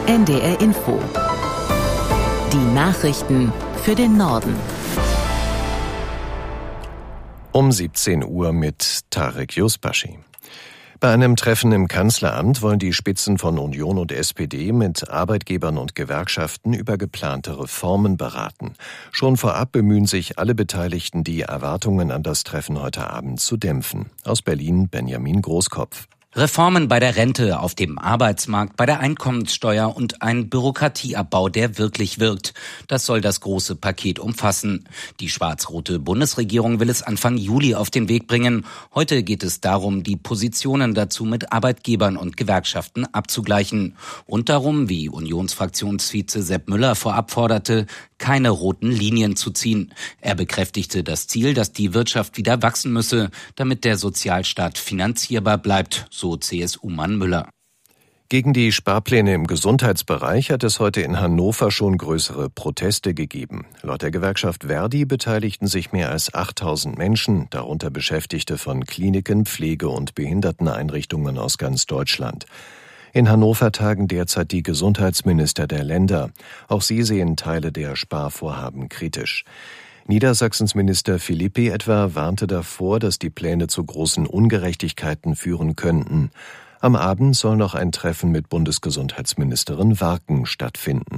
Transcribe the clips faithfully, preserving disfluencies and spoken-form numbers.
N D R Info. Die Nachrichten für den Norden. Um siebzehn Uhr mit Tarek Yusbashi. Bei einem Treffen im Kanzleramt wollen die Spitzen von Union und S P D mit Arbeitgebern und Gewerkschaften über geplante Reformen beraten. Schon vorab bemühen sich alle Beteiligten, die Erwartungen an das Treffen heute Abend zu dämpfen. Aus Berlin Benjamin Großkopf. Reformen bei der Rente, auf dem Arbeitsmarkt, bei der Einkommenssteuer und ein Bürokratieabbau, der wirklich wirkt. Das soll das große Paket umfassen. Die schwarz-rote Bundesregierung will es Anfang Juli auf den Weg bringen. Heute geht es darum, die Positionen dazu mit Arbeitgebern und Gewerkschaften abzugleichen. Und darum, wie Unionsfraktionsvize Sepp Müller vorab forderte, keine roten Linien zu ziehen. Er bekräftigte das Ziel, dass die Wirtschaft wieder wachsen müsse, damit der Sozialstaat finanzierbar bleibt, so C S U-Mann Müller. Gegen die Sparpläne im Gesundheitsbereich hat es heute in Hannover schon größere Proteste gegeben. Laut der Gewerkschaft Verdi beteiligten sich mehr als achttausend Menschen, darunter Beschäftigte von Kliniken, Pflege- und Behinderteneinrichtungen aus ganz Deutschland. In Hannover tagen derzeit die Gesundheitsminister der Länder. Auch sie sehen Teile der Sparvorhaben kritisch. Niedersachsens Minister Philippi etwa warnte davor, dass die Pläne zu großen Ungerechtigkeiten führen könnten. Am Abend soll noch ein Treffen mit Bundesgesundheitsministerin Warken stattfinden.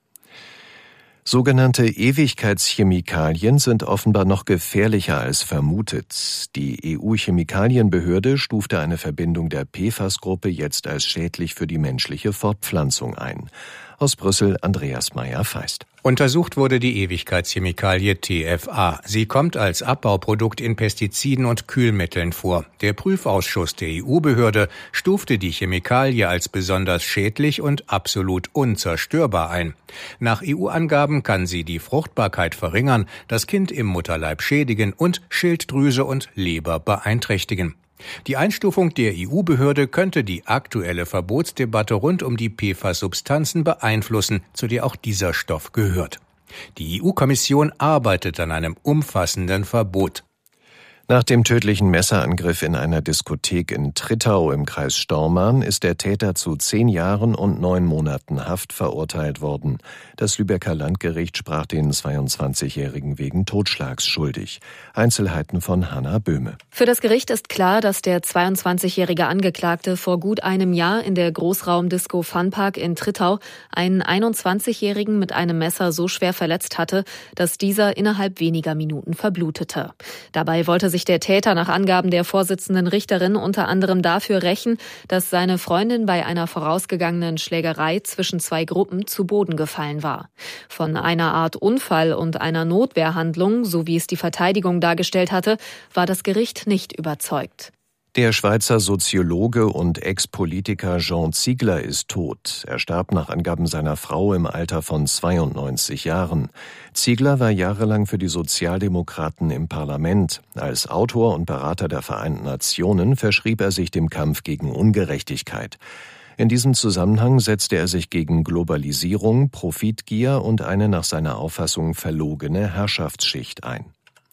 Sogenannte Ewigkeitschemikalien sind offenbar noch gefährlicher als vermutet. Die E U-Chemikalienbehörde stufte eine Verbindung der P F A S-Gruppe jetzt als schädlich für die menschliche Fortpflanzung ein. Aus Brüssel Andreas Meyer-Feist. Untersucht wurde die Ewigkeitschemikalie T F A. Sie kommt als Abbauprodukt in Pestiziden und Kühlmitteln vor. Der Prüfausschuss der E U-Behörde stufte die Chemikalie als besonders schädlich und absolut unzerstörbar ein. Nach E U-Angaben kann sie die Fruchtbarkeit verringern, das Kind im Mutterleib schädigen und Schilddrüse und Leber beeinträchtigen. Die Einstufung der E U-Behörde könnte die aktuelle Verbotsdebatte rund um die P F A S-Substanzen beeinflussen, zu der auch dieser Stoff gehört. Die E U-Kommission arbeitet an einem umfassenden Verbot. Nach dem tödlichen Messerangriff in einer Diskothek in Trittau im Kreis Stormarn ist der Täter zu zehn Jahren und neun Monaten Haft verurteilt worden. Das Lübecker Landgericht sprach den zweiundzwanzigjährigen wegen Totschlags schuldig. Einzelheiten von Hanna Böhme. Für das Gericht ist klar, dass der zweiundzwanzigjährige Angeklagte vor gut einem Jahr in der Großraumdisco Funpark in Trittau einen einundzwanzigjährigen mit einem Messer so schwer verletzt hatte, dass dieser innerhalb weniger Minuten verblutete. Dabei wollte sich der Täter nach Angaben der Vorsitzenden Richterin unter anderem dafür rächen, dass seine Freundin bei einer vorausgegangenen Schlägerei zwischen zwei Gruppen zu Boden gefallen war. Von einer Art Unfall und einer Notwehrhandlung, so wie es die Verteidigung dargestellt hatte, war das Gericht nicht überzeugt. Der Schweizer Soziologe und Ex-Politiker Jean Ziegler ist tot. Er starb nach Angaben seiner Frau im Alter von zweiundneunzig Jahren. Ziegler war jahrelang für die Sozialdemokraten im Parlament. Als Autor und Berater der Vereinten Nationen verschrieb er sich dem Kampf gegen Ungerechtigkeit. In diesem Zusammenhang setzte er sich gegen Globalisierung, Profitgier und eine nach seiner Auffassung verlogene Herrschaftsschicht ein.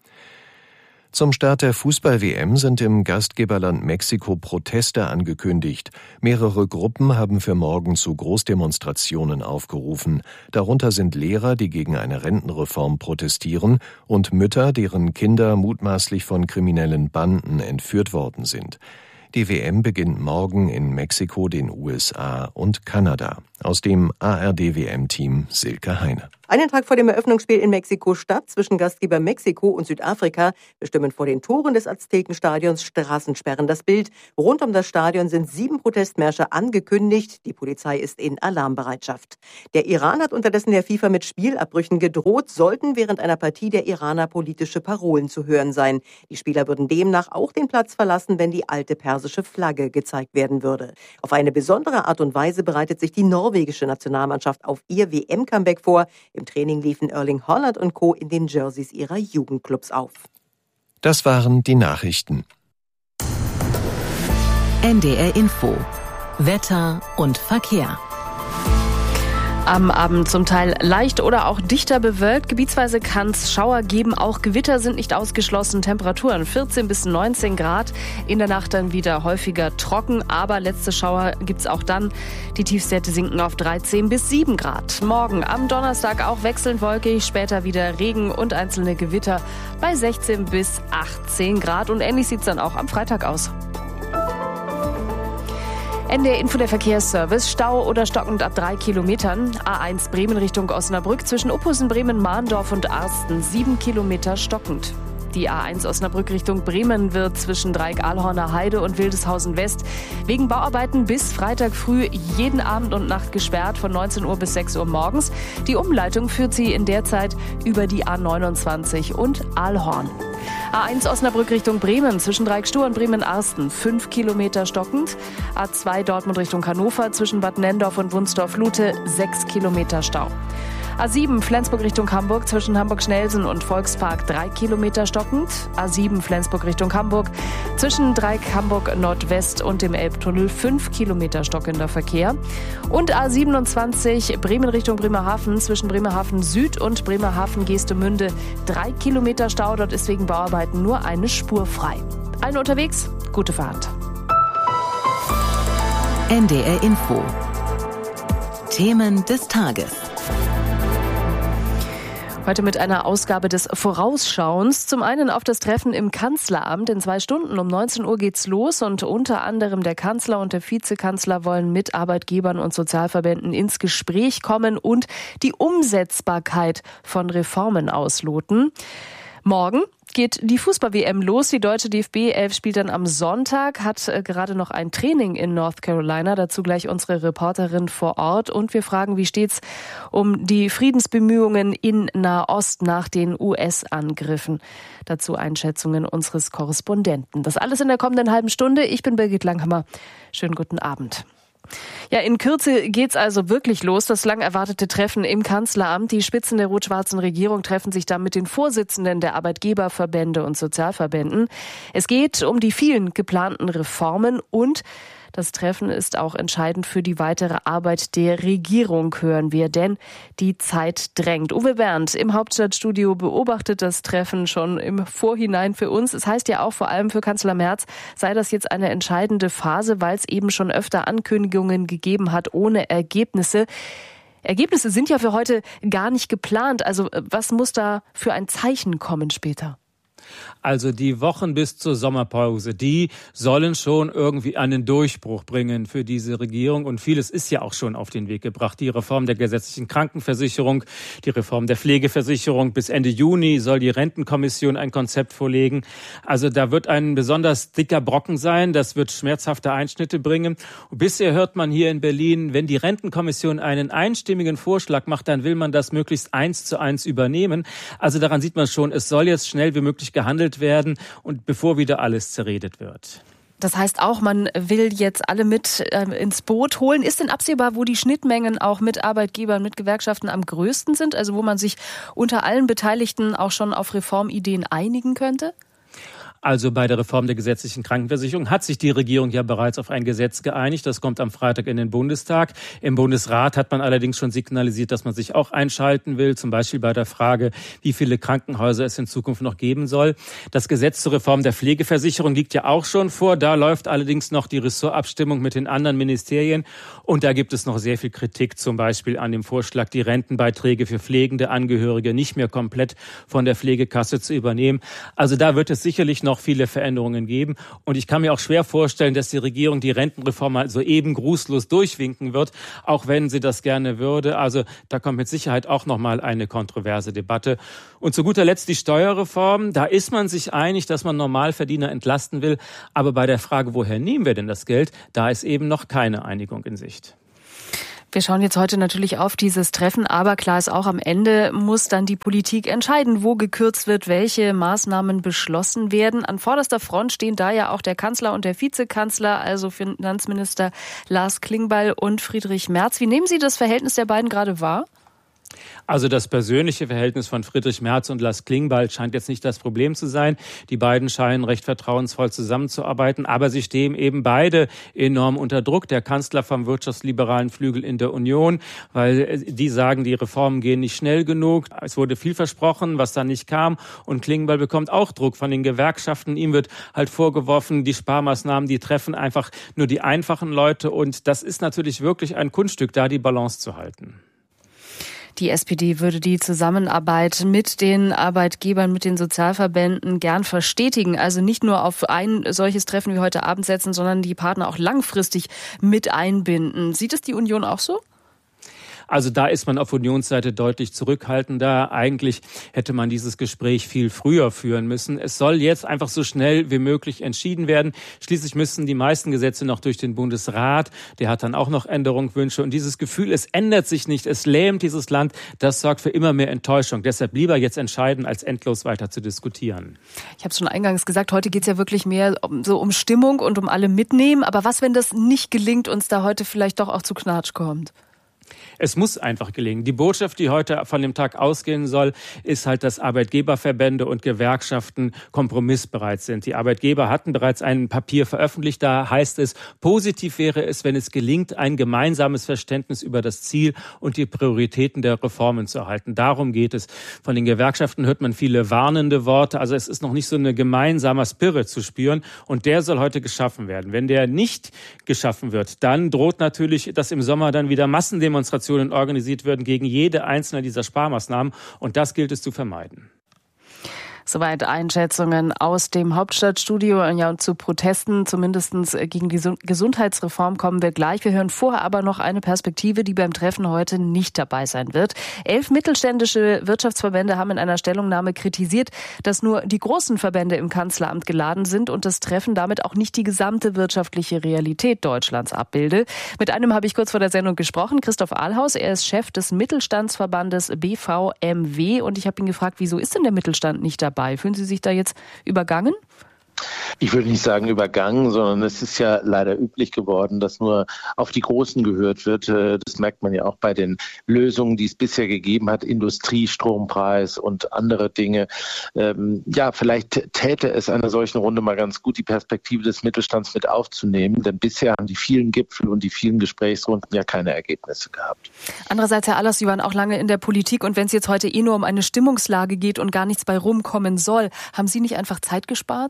Zum Start der Fußball-W M sind im Gastgeberland Mexiko Proteste angekündigt. Mehrere Gruppen haben für morgen zu Großdemonstrationen aufgerufen. Darunter sind Lehrer, die gegen eine Rentenreform protestieren, und Mütter, deren Kinder mutmaßlich von kriminellen Banden entführt worden sind. Die W M beginnt morgen in Mexiko, den U S A und Kanada. Aus dem A R D-W M-Team Silke Heine. Einen Tag vor dem Eröffnungsspiel in Mexiko-Stadt zwischen Gastgeber Mexiko und Südafrika bestimmen vor den Toren des Aztekenstadions Straßensperren das Bild. Rund um das Stadion sind sieben Protestmärsche angekündigt. Die Polizei ist in Alarmbereitschaft. Der Iran hat unterdessen der FIFA mit Spielabbrüchen gedroht, sollten während einer Partie der Iraner politische Parolen zu hören sein. Die Spieler würden demnach auch den Platz verlassen, wenn die alte persische Flagge gezeigt werden würde. Auf eine besondere Art und Weise bereitet sich die norwegische Nationalmannschaft auf ihr W M-Comeback vor. Im Training liefen Erling Haaland und Co. in den Jerseys ihrer Jugendclubs auf. Das waren die Nachrichten. N D R Info. Wetter und Verkehr. Am Abend zum Teil leicht oder auch dichter bewölkt. Gebietsweise kann es Schauer geben. Auch Gewitter sind nicht ausgeschlossen. Temperaturen vierzehn bis neunzehn Grad. In der Nacht dann wieder häufiger trocken. Aber letzte Schauer gibt es auch dann. Die Tiefstwerte sinken auf dreizehn bis sieben Grad. Morgen am Donnerstag auch wechselnd wolkig. Später wieder Regen und einzelne Gewitter bei sechzehn bis achtzehn Grad. Und ähnlich sieht es dann auch am Freitag aus. N D R Info, der Verkehrsservice. Stau oder stockend ab drei Kilometern. A eins Bremen Richtung Osnabrück zwischen Uphusen, Bremen, Mahndorf und Arsten. Sieben Kilometer stockend. Die A eins Osnabrück Richtung Bremen wird zwischen Dreieck-Ahlhorner Heide und Wildeshausen West wegen Bauarbeiten bis Freitag früh jeden Abend und Nacht gesperrt von neunzehn Uhr bis sechs Uhr morgens. Die Umleitung führt sie in der Zeit über die A neunundzwanzig und Ahlhorn. A eins Osnabrück Richtung Bremen zwischen Dreieck-Stuhr und Bremen-Arsten. Fünf Kilometer stockend. A zwei Dortmund Richtung Hannover zwischen Bad Nenndorf und Wunsdorf-Lute. Sechs Kilometer Stau. A sieben Flensburg Richtung Hamburg zwischen Hamburg-Schnelsen und Volkspark drei Kilometer stockend. A sieben Flensburg Richtung Hamburg zwischen Dreieck Hamburg Nordwest und dem Elbtunnel fünf Kilometer stockender Verkehr. Und A siebenundzwanzig Bremen Richtung Bremerhaven zwischen Bremerhaven Süd und Bremerhaven Geestemünde drei Kilometer Stau. Dort ist wegen Bauarbeiten nur eine Spur frei. Allen unterwegs, gute Fahrt. N D R Info. Themen des Tages. Heute mit einer Ausgabe des Vorausschauens. Zum einen auf das Treffen im Kanzleramt. In zwei Stunden um neunzehn Uhr geht's los und unter anderem der Kanzler und der Vizekanzler wollen mit Arbeitgebern und Sozialverbänden ins Gespräch kommen und die Umsetzbarkeit von Reformen ausloten. Morgen geht die Fußball-W M los. Die deutsche D F B elf spielt dann am Sonntag, hat äh, gerade noch ein Training in North Carolina. Dazu gleich unsere Reporterin vor Ort. Und wir fragen, wie steht's um die Friedensbemühungen in Nahost nach den U S-Angriffen? Dazu Einschätzungen unseres Korrespondenten. Das alles in der kommenden halben Stunde. Ich bin Birgit Langhammer. Schönen guten Abend. Ja, in Kürze geht's also wirklich los. Das lang erwartete Treffen im Kanzleramt. Die Spitzen der rot-schwarzen Regierung treffen sich da mit den Vorsitzenden der Arbeitgeberverbände und Sozialverbänden. Es geht um die vielen geplanten Reformen und das Treffen ist auch entscheidend für die weitere Arbeit der Regierung, hören wir, denn die Zeit drängt. Uwe Bernd im Hauptstadtstudio beobachtet das Treffen schon im Vorhinein für uns. Es heißt ja auch vor allem für Kanzler Merz, sei das jetzt eine entscheidende Phase, weil es eben schon öfter Ankündigungen gegeben hat ohne Ergebnisse. Ergebnisse sind ja für heute gar nicht geplant. Also was muss da für ein Zeichen kommen später? Also die Wochen bis zur Sommerpause, die sollen schon irgendwie einen Durchbruch bringen für diese Regierung. Und vieles ist ja auch schon auf den Weg gebracht. Die Reform der gesetzlichen Krankenversicherung, die Reform der Pflegeversicherung. Bis Ende Juni soll die Rentenkommission ein Konzept vorlegen. Also da wird ein besonders dicker Brocken sein. Das wird schmerzhafte Einschnitte bringen. Und bisher hört man hier in Berlin, wenn die Rentenkommission einen einstimmigen Vorschlag macht, dann will man das möglichst eins zu eins übernehmen. Also daran sieht man schon, es soll jetzt schnell wie möglich gehandelt werden und bevor wieder alles zerredet wird. Das heißt auch, man will jetzt alle mit äh, ins Boot holen. Ist denn absehbar, wo die Schnittmengen auch mit Arbeitgebern, mit Gewerkschaften am größten sind? Also wo man sich unter allen Beteiligten auch schon auf Reformideen einigen könnte? Also bei der Reform der gesetzlichen Krankenversicherung hat sich die Regierung ja bereits auf ein Gesetz geeinigt. Das kommt am Freitag in den Bundestag. Im Bundesrat hat man allerdings schon signalisiert, dass man sich auch einschalten will, zum Beispiel bei der Frage, wie viele Krankenhäuser es in Zukunft noch geben soll. Das Gesetz zur Reform der Pflegeversicherung liegt ja auch schon vor. Da läuft allerdings noch die Ressortabstimmung mit den anderen Ministerien. Und da gibt es noch sehr viel Kritik, zum Beispiel an dem Vorschlag, die Rentenbeiträge für pflegende Angehörige nicht mehr komplett von der Pflegekasse zu übernehmen. Also da wird es sicherlich noch viele Veränderungen geben. Und ich kann mir auch schwer vorstellen, dass die Regierung die Rentenreform mal so eben grußlos durchwinken wird, auch wenn sie das gerne würde. Also da kommt mit Sicherheit auch noch mal eine kontroverse Debatte. Und zu guter Letzt die Steuerreform. Da ist man sich einig, dass man Normalverdiener entlasten will. Aber bei der Frage, woher nehmen wir denn das Geld, da ist eben noch keine Einigung in Sicht. Wir schauen jetzt heute natürlich auf dieses Treffen, aber klar ist auch, am Ende muss dann die Politik entscheiden, wo gekürzt wird, welche Maßnahmen beschlossen werden. An vorderster Front stehen da ja auch der Kanzler und der Vizekanzler, also Finanzminister Lars Klingbeil und Friedrich Merz. Wie nehmen Sie das Verhältnis der beiden gerade wahr? Also das persönliche Verhältnis von Friedrich Merz und Lars Klingbeil scheint jetzt nicht das Problem zu sein. Die beiden scheinen recht vertrauensvoll zusammenzuarbeiten, aber sie stehen eben beide enorm unter Druck. Der Kanzler vom wirtschaftsliberalen Flügel in der Union, weil die sagen, die Reformen gehen nicht schnell genug. Es wurde viel versprochen, was dann nicht kam. Und Klingbeil bekommt auch Druck von den Gewerkschaften. Ihm wird halt vorgeworfen, die Sparmaßnahmen, die treffen einfach nur die einfachen Leute. Und das ist natürlich wirklich ein Kunststück, da die Balance zu halten. Die S P D würde die Zusammenarbeit mit den Arbeitgebern, mit den Sozialverbänden gern verstetigen. Also nicht nur auf ein solches Treffen wie heute Abend setzen, sondern die Partner auch langfristig mit einbinden. Sieht es die Union auch so? Also da ist man auf Unionsseite deutlich zurückhaltender. Eigentlich hätte man dieses Gespräch viel früher führen müssen. Es soll jetzt einfach so schnell wie möglich entschieden werden. Schließlich müssen die meisten Gesetze noch durch den Bundesrat. Der hat dann auch noch Änderungswünsche. Und dieses Gefühl, es ändert sich nicht, es lähmt dieses Land, das sorgt für immer mehr Enttäuschung. Deshalb lieber jetzt entscheiden, als endlos weiter zu diskutieren. Ich habe es schon eingangs gesagt, heute geht es ja wirklich mehr um, so um Stimmung und um alle mitnehmen. Aber was, wenn das nicht gelingt, uns da heute vielleicht doch auch zu Knatsch kommt? Es muss einfach gelingen. Die Botschaft, die heute von dem Tag ausgehen soll, ist halt, dass Arbeitgeberverbände und Gewerkschaften kompromissbereit sind. Die Arbeitgeber hatten bereits ein Papier veröffentlicht. Da heißt es, positiv wäre es, wenn es gelingt, ein gemeinsames Verständnis über das Ziel und die Prioritäten der Reformen zu erhalten. Darum geht es. Von den Gewerkschaften hört man viele warnende Worte. Also es ist noch nicht so ein gemeinsamer Spirit zu spüren. Und der soll heute geschaffen werden. Wenn der nicht geschaffen wird, dann droht natürlich, dass im Sommer dann wieder Massendemonstrationen organisiert werden gegen jede einzelne dieser Sparmaßnahmen. Und das gilt es zu vermeiden. Soweit Einschätzungen aus dem Hauptstadtstudio. Ja, und zu Protesten, zumindest gegen die Gesundheitsreform, kommen wir gleich. Wir hören vorher aber noch eine Perspektive, die beim Treffen heute nicht dabei sein wird. Elf mittelständische Wirtschaftsverbände haben in einer Stellungnahme kritisiert, dass nur die großen Verbände im Kanzleramt geladen sind und das Treffen damit auch nicht die gesamte wirtschaftliche Realität Deutschlands abbilde. Mit einem habe ich kurz vor der Sendung gesprochen, Christoph Ahlhaus. Er ist Chef des Mittelstandsverbandes B V M W und ich habe ihn gefragt, wieso ist denn der Mittelstand nicht dabei? Fühlen Sie sich da jetzt übergangen? Ich würde nicht sagen übergangen, sondern es ist ja leider üblich geworden, dass nur auf die Großen gehört wird. Das merkt man ja auch bei den Lösungen, die es bisher gegeben hat, Industrie, Strompreis und andere Dinge. Ja, vielleicht täte es einer solchen Runde mal ganz gut, die Perspektive des Mittelstands mit aufzunehmen, denn bisher haben die vielen Gipfel und die vielen Gesprächsrunden ja keine Ergebnisse gehabt. Andererseits, Herr Ahlhaus, Sie waren auch lange in der Politik und wenn es jetzt heute eh nur um eine Stimmungslage geht und gar nichts bei rumkommen soll, haben Sie nicht einfach Zeit gespart?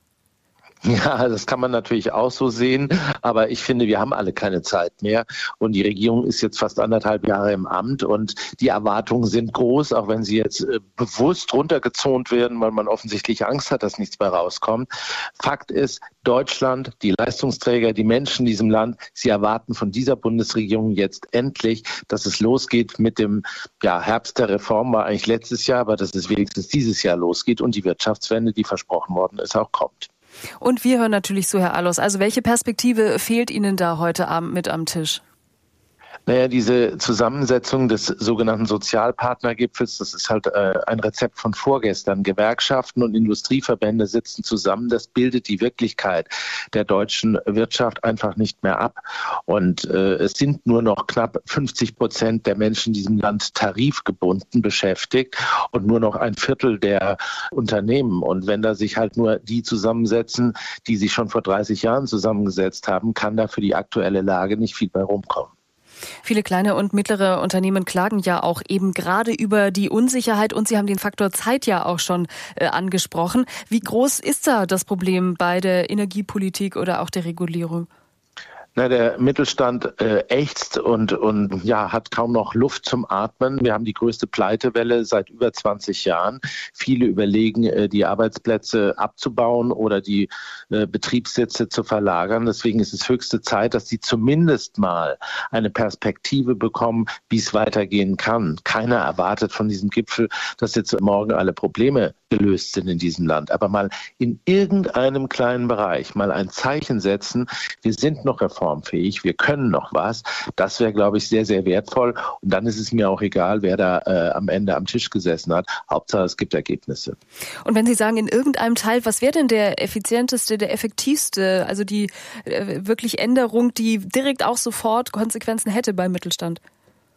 Ja, das kann man natürlich auch so sehen, aber ich finde, wir haben alle keine Zeit mehr und die Regierung ist jetzt fast anderthalb Jahre im Amt und die Erwartungen sind groß, auch wenn sie jetzt äh, bewusst runtergezont werden, weil man offensichtlich Angst hat, dass nichts mehr rauskommt. Fakt ist, Deutschland, die Leistungsträger, die Menschen in diesem Land, sie erwarten von dieser Bundesregierung jetzt endlich, dass es losgeht mit dem ja, Herbst der Reform, war eigentlich letztes Jahr, aber dass es wenigstens dieses Jahr losgeht und die Wirtschaftswende, die versprochen worden ist, auch kommt. Und wir hören natürlich zu, Herr Ahlhaus. Also welche Perspektive fehlt Ihnen da heute Abend mit am Tisch? Naja, diese Zusammensetzung des sogenannten Sozialpartnergipfels, das ist halt äh, ein Rezept von vorgestern. Gewerkschaften und Industrieverbände sitzen zusammen. Das bildet die Wirklichkeit der deutschen Wirtschaft einfach nicht mehr ab. Und äh, es sind nur noch knapp fünfzig Prozent der Menschen in diesem Land tarifgebunden beschäftigt und nur noch ein Viertel der Unternehmen. Und wenn da sich halt nur die zusammensetzen, die sich schon vor dreißig Jahren zusammengesetzt haben, kann da für die aktuelle Lage nicht viel bei rumkommen. Viele kleine und mittlere Unternehmen klagen ja auch eben gerade über die Unsicherheit und Sie haben den Faktor Zeit ja auch schon äh, angesprochen. Wie groß ist da das Problem bei der Energiepolitik oder auch der Regulierung? Na, der Mittelstand äh, ächzt und, und ja, hat kaum noch Luft zum Atmen. Wir haben die größte Pleitewelle seit über zwanzig Jahren. Viele überlegen, äh, die Arbeitsplätze abzubauen oder die äh, Betriebssitze zu verlagern. Deswegen ist es höchste Zeit, dass sie zumindest mal eine Perspektive bekommen, wie es weitergehen kann. Keiner erwartet von diesem Gipfel, dass jetzt morgen alle Probleme gelöst sind in diesem Land. Aber mal in irgendeinem kleinen Bereich mal ein Zeichen setzen, wir sind noch reformfähig, wir können noch was. Das wäre, glaube ich, sehr, sehr wertvoll. Und dann ist es mir auch egal, wer da äh, am Ende am Tisch gesessen hat. Hauptsache, es gibt Ergebnisse. Und wenn Sie sagen, in irgendeinem Teil, was wäre denn der effizienteste, der effektivste, also die äh, wirklich Änderung, die direkt auch sofort Konsequenzen hätte beim Mittelstand?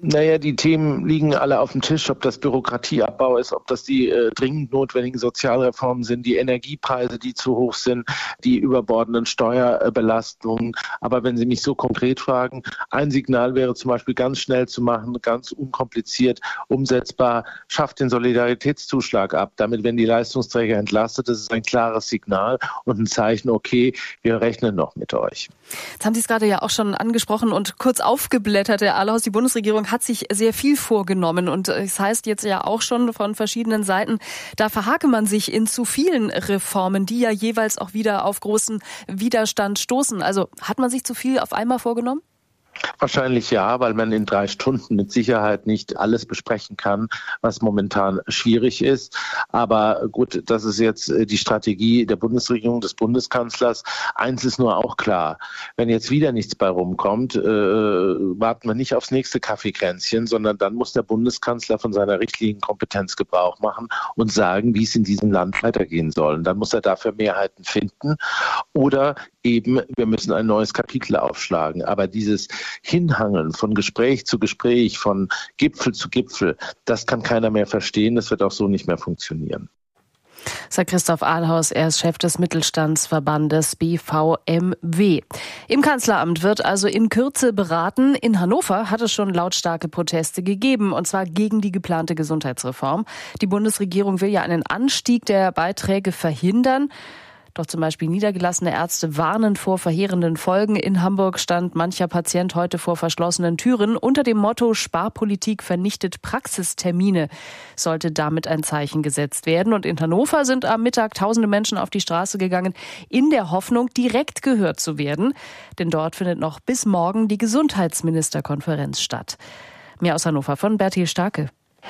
Naja, die Themen liegen alle auf dem Tisch, ob das Bürokratieabbau ist, ob das die äh, dringend notwendigen Sozialreformen sind, die Energiepreise, die zu hoch sind, die überbordenden Steuerbelastungen. Aber wenn Sie mich so konkret fragen, ein Signal wäre zum Beispiel ganz schnell zu machen, ganz unkompliziert, umsetzbar, schafft den Solidaritätszuschlag ab. Damit werden die Leistungsträger entlastet. Das ist ein klares Signal und ein Zeichen, okay, wir rechnen noch mit euch. Jetzt haben Sie es gerade ja auch schon angesprochen und kurz aufgeblättert, Herr Ahlhaus. Die Bundesregierung hat sich sehr viel vorgenommen und es heißt jetzt ja auch schon von verschiedenen Seiten, da verhake man sich in zu vielen Reformen, die ja jeweils auch wieder auf großen Widerstand stoßen. Also hat man sich zu viel auf einmal vorgenommen? Wahrscheinlich ja, weil man in drei Stunden mit Sicherheit nicht alles besprechen kann, was momentan schwierig ist. Aber gut, das ist jetzt die Strategie der Bundesregierung, des Bundeskanzlers. Eins ist nur auch klar, wenn jetzt wieder nichts bei rumkommt, äh, warten wir nicht aufs nächste Kaffeekränzchen, sondern dann muss der Bundeskanzler von seiner Richtlinienkompetenz Gebrauch machen und sagen, wie es in diesem Land weitergehen soll. Und dann muss er dafür Mehrheiten finden oder eben, wir müssen ein neues Kapitel aufschlagen. Aber dieses Hinhangeln von Gespräch zu Gespräch, von Gipfel zu Gipfel, das kann keiner mehr verstehen. Das wird auch so nicht mehr funktionieren. Sagt Christoph Ahlhaus, er ist Chef des Mittelstandsverbandes B V M W. Im Kanzleramt wird also in Kürze beraten. In Hannover hat es schon lautstarke Proteste gegeben, und zwar gegen die geplante Gesundheitsreform. Die Bundesregierung will ja einen Anstieg der Beiträge verhindern. Doch zum Beispiel niedergelassene Ärzte warnen vor verheerenden Folgen. In Hamburg stand mancher Patient heute vor verschlossenen Türen. Unter dem Motto Sparpolitik vernichtet Praxistermine sollte damit ein Zeichen gesetzt werden. Und in Hannover sind am Mittag tausende Menschen auf die Straße gegangen, in der Hoffnung, direkt gehört zu werden. Denn dort findet noch bis morgen die Gesundheitsministerkonferenz statt. Mehr aus Hannover von Bertil Starke.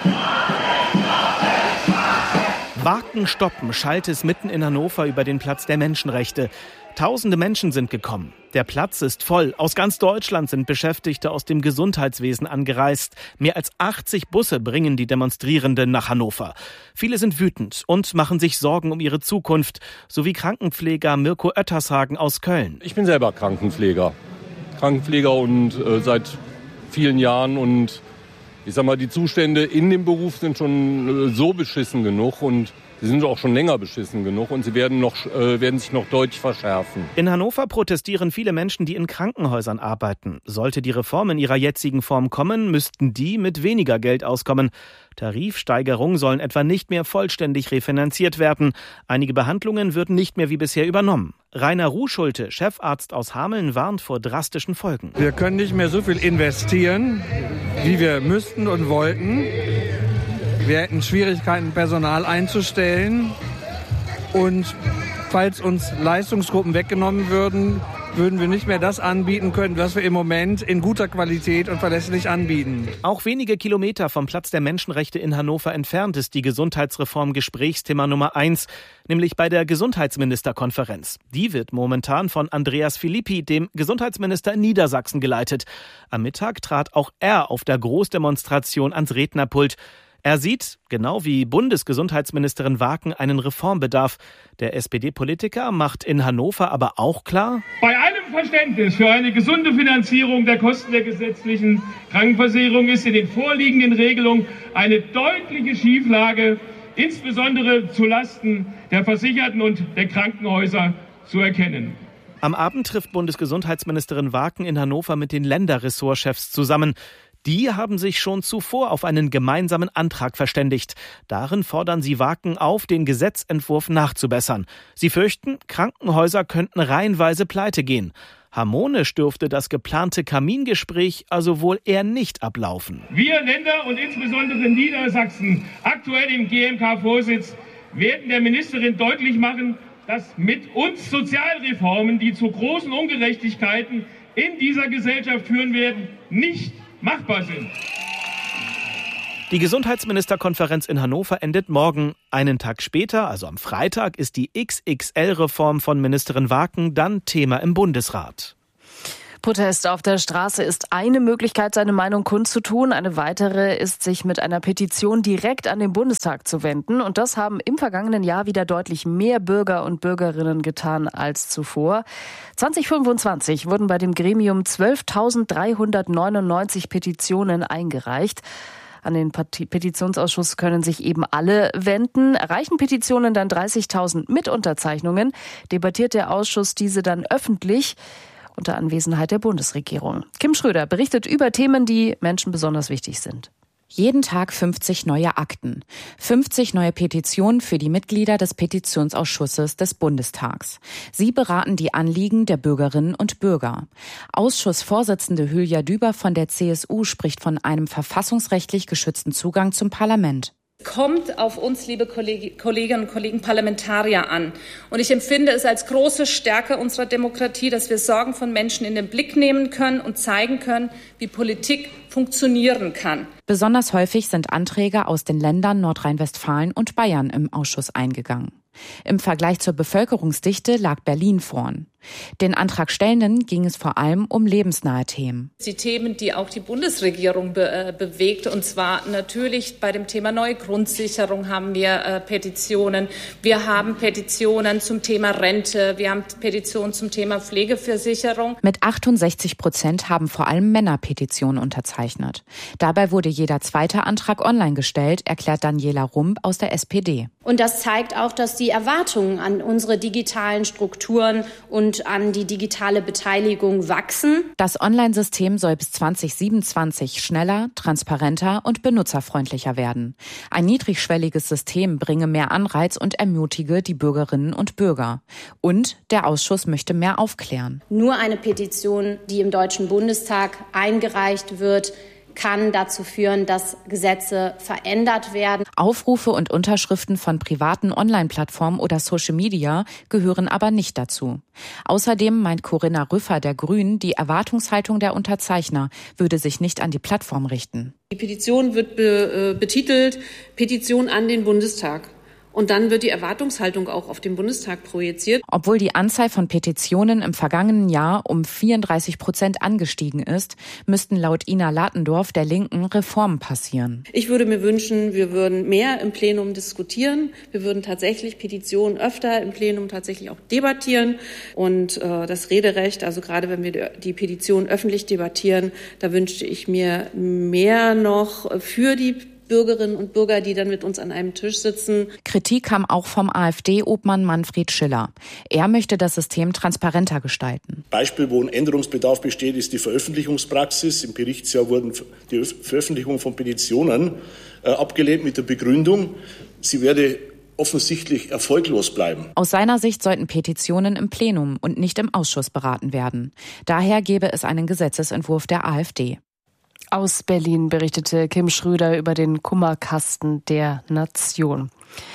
Wagen stoppen, schallt es mitten in Hannover über den Platz der Menschenrechte. Tausende Menschen sind gekommen. Der Platz ist voll. Aus ganz Deutschland sind Beschäftigte aus dem Gesundheitswesen angereist. Mehr als achtzig Busse bringen die Demonstrierenden nach Hannover. Viele sind wütend und machen sich Sorgen um ihre Zukunft, so wie Krankenpfleger Mirko Oettershagen aus Köln. Ich bin selber Krankenpfleger. Krankenpfleger und äh, seit vielen Jahren und ich sag mal, die Zustände in dem Beruf sind schon äh, so beschissen genug und sie sind auch schon länger beschissen genug und sie werden, noch, äh, werden sich noch deutlich verschärfen. In Hannover protestieren viele Menschen, die in Krankenhäusern arbeiten. Sollte die Reform in ihrer jetzigen Form kommen, müssten die mit weniger Geld auskommen. Tarifsteigerungen sollen etwa nicht mehr vollständig refinanziert werden. Einige Behandlungen würden nicht mehr wie bisher übernommen. Rainer Ruhschulte, Chefarzt aus Hameln, warnt vor drastischen Folgen. Wir können nicht mehr so viel investieren, wie wir müssten und wollten. Wir hätten Schwierigkeiten, Personal einzustellen. Und falls uns Leistungsgruppen weggenommen würden, würden wir nicht mehr das anbieten können, was wir im Moment in guter Qualität und verlässlich anbieten. Auch wenige Kilometer vom Platz der Menschenrechte in Hannover entfernt ist die Gesundheitsreform Gesprächsthema Nummer eins, nämlich bei der Gesundheitsministerkonferenz. Die wird momentan von Andreas Philippi, dem Gesundheitsminister in Niedersachsen, geleitet. Am Mittag trat auch er auf der Großdemonstration ans Rednerpult. Er sieht, genau wie Bundesgesundheitsministerin Waken, einen Reformbedarf. Der S P D-Politiker macht in Hannover aber auch klar: Bei allem Verständnis für eine gesunde Finanzierung der Kosten der gesetzlichen Krankenversicherung ist in den vorliegenden Regelungen eine deutliche Schieflage, insbesondere zulasten der Versicherten und der Krankenhäuser, zu erkennen. Am Abend trifft Bundesgesundheitsministerin Waken in Hannover mit den Länderressortchefs zusammen. Die haben sich schon zuvor auf einen gemeinsamen Antrag verständigt. Darin fordern sie Waken auf, den Gesetzentwurf nachzubessern. Sie fürchten, Krankenhäuser könnten reihenweise pleite gehen. Harmonisch dürfte das geplante Kamingespräch also wohl eher nicht ablaufen. Wir Länder und insbesondere Niedersachsen, aktuell im G M K-Vorsitz, werden der Ministerin deutlich machen, dass mit uns Sozialreformen, die zu großen Ungerechtigkeiten in dieser Gesellschaft führen werden, nicht machbar sind. Die Gesundheitsministerkonferenz in Hannover endet morgen. Einen Tag später, also am Freitag, ist die X X L-Reform von Ministerin Waken dann Thema im Bundesrat. Protest auf der Straße ist eine Möglichkeit, seine Meinung kundzutun. Eine weitere ist, sich mit einer Petition direkt an den Bundestag zu wenden. Und das haben im vergangenen Jahr wieder deutlich mehr Bürger und Bürgerinnen getan als zuvor. zwanzig fünfundzwanzig wurden bei dem Gremium zwölftausenddreihundertneunundneunzig Petitionen eingereicht. An den Petitionsausschuss können sich eben alle wenden. Erreichen Petitionen dann dreißigtausend Mitunterzeichnungen, debattiert der Ausschuss diese dann öffentlich unter Anwesenheit der Bundesregierung. Kim Schröder berichtet über Themen, die Menschen besonders wichtig sind. Jeden Tag fünfzig neue Akten, fünfzig neue Petitionen für die Mitglieder des Petitionsausschusses des Bundestags. Sie beraten die Anliegen der Bürgerinnen und Bürger. Ausschussvorsitzende Hülya Düber von der C S U spricht von einem verfassungsrechtlich geschützten Zugang zum Parlament. Kommt auf uns, liebe Kolleginnen und Kollegen Parlamentarier, an. Und ich empfinde es als große Stärke unserer Demokratie, dass wir Sorgen von Menschen in den Blick nehmen können und zeigen können, wie Politik funktionieren kann. Besonders häufig sind Anträge aus den Ländern Nordrhein-Westfalen und Bayern im Ausschuss eingegangen. Im Vergleich zur Bevölkerungsdichte lag Berlin vorn. Den Antragstellenden ging es vor allem um lebensnahe Themen. Die Themen, die auch die Bundesregierung be- äh, bewegt, und zwar natürlich bei dem Thema neue Grundsicherung haben wir äh, Petitionen. Wir haben Petitionen zum Thema Rente. Wir haben Petitionen zum Thema Pflegeversicherung. Mit achtundsechzig Prozent haben vor allem Männer Petitionen unterzeichnet. Dabei wurde jeder zweite Antrag online gestellt, erklärt Daniela Rump aus der S P D. Und das zeigt auch, dass die Erwartungen an unsere digitalen Strukturen und an die digitale Beteiligung wachsen. Das Online-System soll bis zwanzig siebenundzwanzig schneller, transparenter und benutzerfreundlicher werden. Ein niedrigschwelliges System bringe mehr Anreiz und ermutige die Bürgerinnen und Bürger. Und der Ausschuss möchte mehr aufklären. Nur eine Petition, die im Deutschen Bundestag eingereicht wird, kann dazu führen, dass Gesetze verändert werden. Aufrufe und Unterschriften von privaten Online-Plattformen oder Social Media gehören aber nicht dazu. Außerdem meint Corinna Rüffer der Grünen, die Erwartungshaltung der Unterzeichner würde sich nicht an die Plattform richten. Die Petition wird be, äh, betitelt Petition an den Bundestag. Und dann wird die Erwartungshaltung auch auf den Bundestag projiziert. Obwohl die Anzahl von Petitionen im vergangenen Jahr um vierunddreißig Prozent angestiegen ist, müssten laut Ina Latendorf der Linken Reformen passieren. Ich würde mir wünschen, wir würden mehr im Plenum diskutieren. Wir würden tatsächlich Petitionen öfter im Plenum tatsächlich auch debattieren. Und äh, das Rederecht, also gerade wenn wir die Petitionen öffentlich debattieren, da wünschte ich mir mehr noch für die Bürgerinnen und Bürger, die dann mit uns an einem Tisch sitzen. Kritik kam auch vom AfD-Obmann Manfred Schiller. Er möchte das System transparenter gestalten. Beispiel, wo ein Änderungsbedarf besteht, ist die Veröffentlichungspraxis. Im Berichtsjahr wurden die Veröffentlichung von Petitionen äh, abgelehnt mit der Begründung, sie werde offensichtlich erfolglos bleiben. Aus seiner Sicht sollten Petitionen im Plenum und nicht im Ausschuss beraten werden. Daher gäbe es einen Gesetzesentwurf der AfD. Aus Berlin berichtete Kim Schröder über den Kummerkasten der Nation.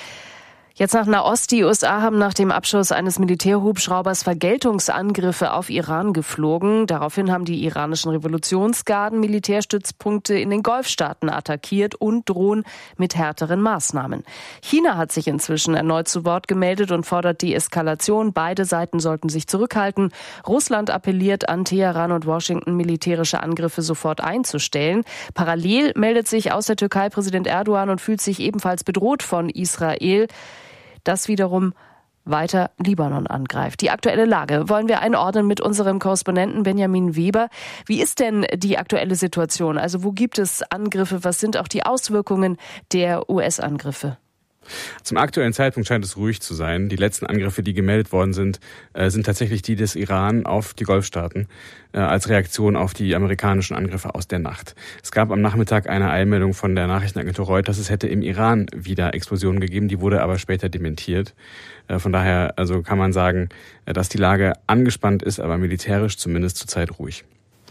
Jetzt nach Nahost. Die U S A haben nach dem Abschuss eines Militärhubschraubers Vergeltungsangriffe auf Iran geflogen. Daraufhin haben die iranischen Revolutionsgarden Militärstützpunkte in den Golfstaaten attackiert und drohen mit härteren Maßnahmen. China hat sich inzwischen erneut zu Wort gemeldet und fordert die Eskalation. Beide Seiten sollten sich zurückhalten. Russland appelliert an Teheran und Washington, militärische Angriffe sofort einzustellen. Parallel meldet sich aus der Türkei Präsident Erdogan und fühlt sich ebenfalls bedroht von Israel, das wiederum weiter Libanon angreift. Die aktuelle Lage wollen wir einordnen mit unserem Korrespondenten Benjamin Weber. Wie ist denn die aktuelle Situation? Also wo gibt es Angriffe? Was sind auch die Auswirkungen der U S-Angriffe? Zum aktuellen Zeitpunkt scheint es ruhig zu sein. Die letzten Angriffe, die gemeldet worden sind, äh, sind tatsächlich die des Iran auf die Golfstaaten äh, als Reaktion auf die amerikanischen Angriffe aus der Nacht. Es gab am Nachmittag eine Eilmeldung von der Nachrichtenagentur Reuters, es hätte im Iran wieder Explosionen gegeben, die wurde aber später dementiert. Äh, von daher also kann man sagen, äh, dass die Lage angespannt ist, aber militärisch zumindest zurzeit ruhig.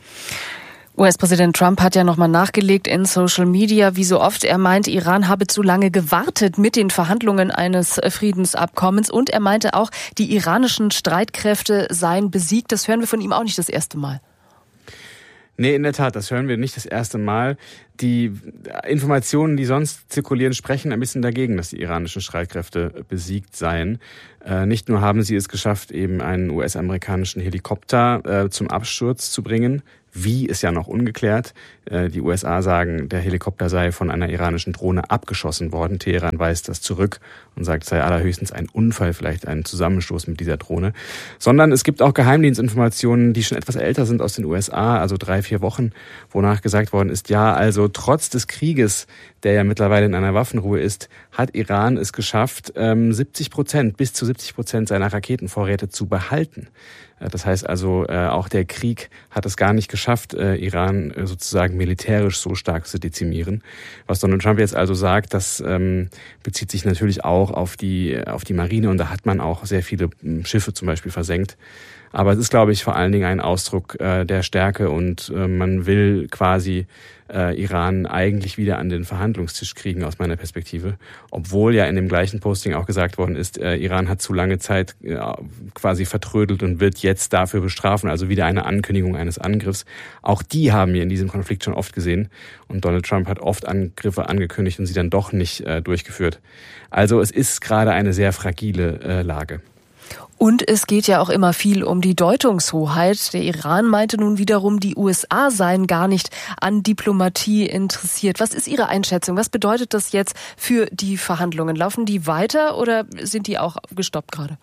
U S-Präsident Trump hat ja nochmal nachgelegt in Social Media, wie so oft. Er meint, Iran habe zu lange gewartet mit den Verhandlungen eines Friedensabkommens. Und er meinte auch, die iranischen Streitkräfte seien besiegt. Das hören wir von ihm auch nicht das erste Mal. Nee, in der Tat, das hören wir nicht das erste Mal. Die Informationen, die sonst zirkulieren, sprechen ein bisschen dagegen, dass die iranischen Streitkräfte besiegt seien. Äh, nicht nur haben sie es geschafft, eben einen U S-amerikanischen Helikopter äh, zum Absturz zu bringen. Wie, ist ja noch ungeklärt. Äh, die U S A sagen, der Helikopter sei von einer iranischen Drohne abgeschossen worden. Teheran weist das zurück und sagt, es sei allerhöchstens ein Unfall, vielleicht ein Zusammenstoß mit dieser Drohne. Sondern es gibt auch Geheimdienstinformationen, die schon etwas älter sind aus den U S A, also drei, vier Wochen, wonach gesagt worden ist, ja, also trotz des Krieges, der ja mittlerweile in einer Waffenruhe ist, hat Iran es geschafft, siebzig Prozent, bis zu siebzig Prozent seiner Raketenvorräte zu behalten. Das heißt also, auch der Krieg hat es gar nicht geschafft, Iran sozusagen militärisch so stark zu dezimieren. Was Donald Trump jetzt also sagt, das ähm, bezieht sich natürlich auch auf die, auf die Marine, und da hat man auch sehr viele Schiffe zum Beispiel versenkt. Aber es ist, glaube ich, vor allen Dingen ein Ausdruck äh, der Stärke, und äh, man will quasi äh, Iran eigentlich wieder an den Verhandlungstisch kriegen, aus meiner Perspektive. Obwohl ja in dem gleichen Posting auch gesagt worden ist, äh, Iran hat zu lange Zeit äh, quasi vertrödelt und wird jetzt dafür bestrafen, also wieder eine Ankündigung eines Angriffs. Auch die haben wir in diesem Konflikt schon oft gesehen, und Donald Trump hat oft Angriffe angekündigt und sie dann doch nicht äh, durchgeführt. Also es ist gerade eine sehr fragile äh, Lage. Und es geht ja auch immer viel um die Deutungshoheit. Der Iran meinte nun wiederum, die U S A seien gar nicht an Diplomatie interessiert. Was ist Ihre Einschätzung? Was bedeutet das jetzt für die Verhandlungen? Laufen die weiter oder sind die auch gestoppt gerade?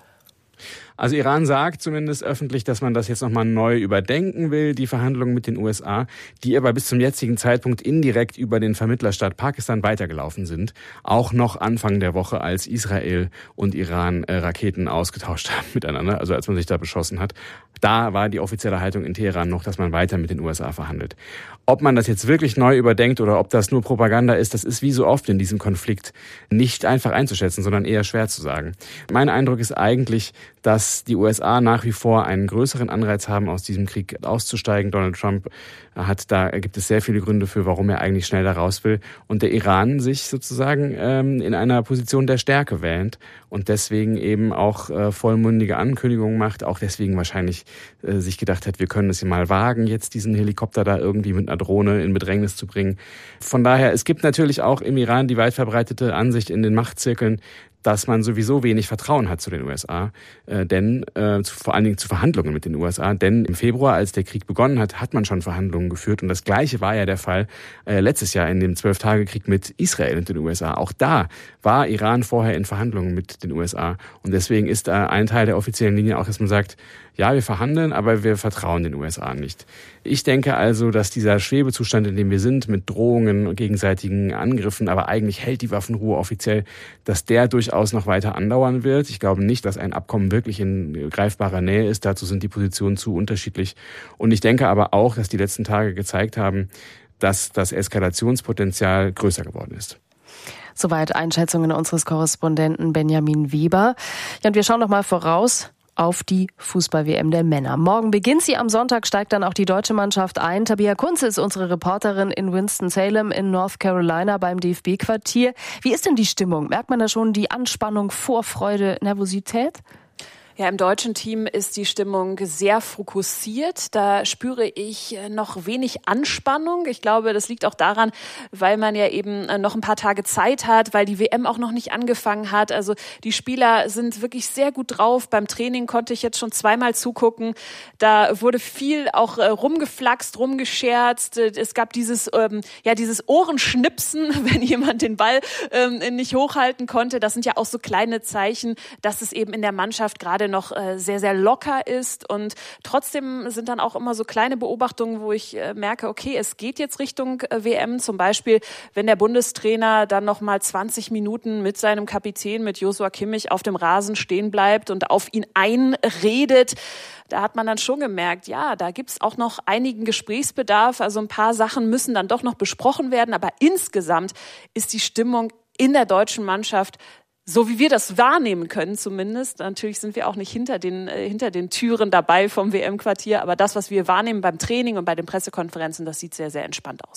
Also Iran sagt zumindest öffentlich, dass man das jetzt nochmal neu überdenken will, die Verhandlungen mit den U S A, die aber bis zum jetzigen Zeitpunkt indirekt über den Vermittlerstaat Pakistan weitergelaufen sind. Auch noch Anfang der Woche, als Israel und Iran äh, Raketen ausgetauscht haben miteinander, also als man sich da beschossen hat. Da war die offizielle Haltung in Teheran noch, dass man weiter mit den U S A verhandelt. Ob man das jetzt wirklich neu überdenkt oder ob das nur Propaganda ist, das ist wie so oft in diesem Konflikt nicht einfach einzuschätzen, sondern eher schwer zu sagen. Mein Eindruck ist eigentlich, dass die U S A nach wie vor einen größeren Anreiz haben, aus diesem Krieg auszusteigen. Donald Trump hat, da gibt es sehr viele Gründe für, warum er eigentlich schnell da raus will. Und der Iran sich sozusagen ähm, in einer Position der Stärke wähnt und deswegen eben auch äh, vollmundige Ankündigungen macht, auch deswegen wahrscheinlich äh, sich gedacht hat, wir können es ja mal wagen, jetzt diesen Helikopter da irgendwie mit einer Drohne in Bedrängnis zu bringen. Von daher, es gibt natürlich auch im Iran die weit verbreitete Ansicht in den Machtzirkeln, dass man sowieso wenig Vertrauen hat zu den U S A, äh, denn äh, zu, vor allen Dingen zu Verhandlungen mit den U S A. Denn im Februar, als der Krieg begonnen hat, hat man schon Verhandlungen geführt. Und das Gleiche war ja der Fall äh, letztes Jahr in dem Zwölf-Tage-Krieg mit Israel und den U S A. Auch da war Iran vorher in Verhandlungen mit den U S A. Und deswegen ist da ein Teil der offiziellen Linie auch, dass man sagt, ja, wir verhandeln, aber wir vertrauen den U S A nicht. Ich denke also, dass dieser Schwebezustand, in dem wir sind, mit Drohungen und gegenseitigen Angriffen, aber eigentlich hält die Waffenruhe offiziell, dass der durchaus noch weiter andauern wird. Ich glaube nicht, dass ein Abkommen wirklich in greifbarer Nähe ist. Dazu sind die Positionen zu unterschiedlich. Und ich denke aber auch, dass die letzten Tage gezeigt haben, dass das Eskalationspotenzial größer geworden ist. Soweit Einschätzungen unseres Korrespondenten Benjamin Weber. Ja, und wir schauen noch mal voraus auf die Fußball-W M der Männer. Morgen beginnt sie, am Sonntag steigt dann auch die deutsche Mannschaft ein. Tabea Kunze ist unsere Reporterin in Winston-Salem in North Carolina beim D F B-Quartier. Wie ist denn die Stimmung? Merkt man da schon die Anspannung, Vorfreude, Nervosität? Ja, im deutschen Team ist die Stimmung sehr fokussiert. Da spüre ich noch wenig Anspannung. Ich glaube, das liegt auch daran, weil man ja eben noch ein paar Tage Zeit hat, weil die W M auch noch nicht angefangen hat. Also die Spieler sind wirklich sehr gut drauf. Beim Training konnte ich jetzt schon zweimal zugucken. Da wurde viel auch rumgeflaxt, rumgescherzt. Es gab dieses, ähm, ja, dieses Ohrenschnipsen, wenn jemand den Ball ähm, nicht hochhalten konnte. Das sind ja auch so kleine Zeichen, dass es eben in der Mannschaft gerade noch äh, sehr, sehr locker ist, und trotzdem sind dann auch immer so kleine Beobachtungen, wo ich äh, merke, okay, es geht jetzt Richtung äh, W M, zum Beispiel, wenn der Bundestrainer dann noch mal zwanzig Minuten mit seinem Kapitän, mit Joshua Kimmich auf dem Rasen stehen bleibt und auf ihn einredet. Da hat man dann schon gemerkt, ja, da gibt's auch noch einigen Gesprächsbedarf, also ein paar Sachen müssen dann doch noch besprochen werden, aber insgesamt ist die Stimmung in der deutschen Mannschaft, so wie wir das wahrnehmen können zumindest. Natürlich sind wir auch nicht hinter den, äh, hinter den Türen dabei vom W M-Quartier, aber das, was wir wahrnehmen beim Training und bei den Pressekonferenzen, das sieht sehr, sehr entspannt aus.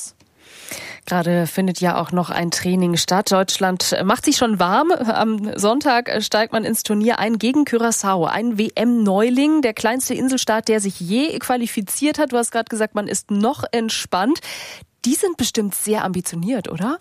Gerade findet ja auch noch ein Training statt. Deutschland macht sich schon warm. Am Sonntag steigt man ins Turnier ein gegen Curaçao, ein W M-Neuling, der kleinste Inselstaat, der sich je qualifiziert hat. Du hast gerade gesagt, man ist noch entspannt. Die sind bestimmt sehr ambitioniert, oder?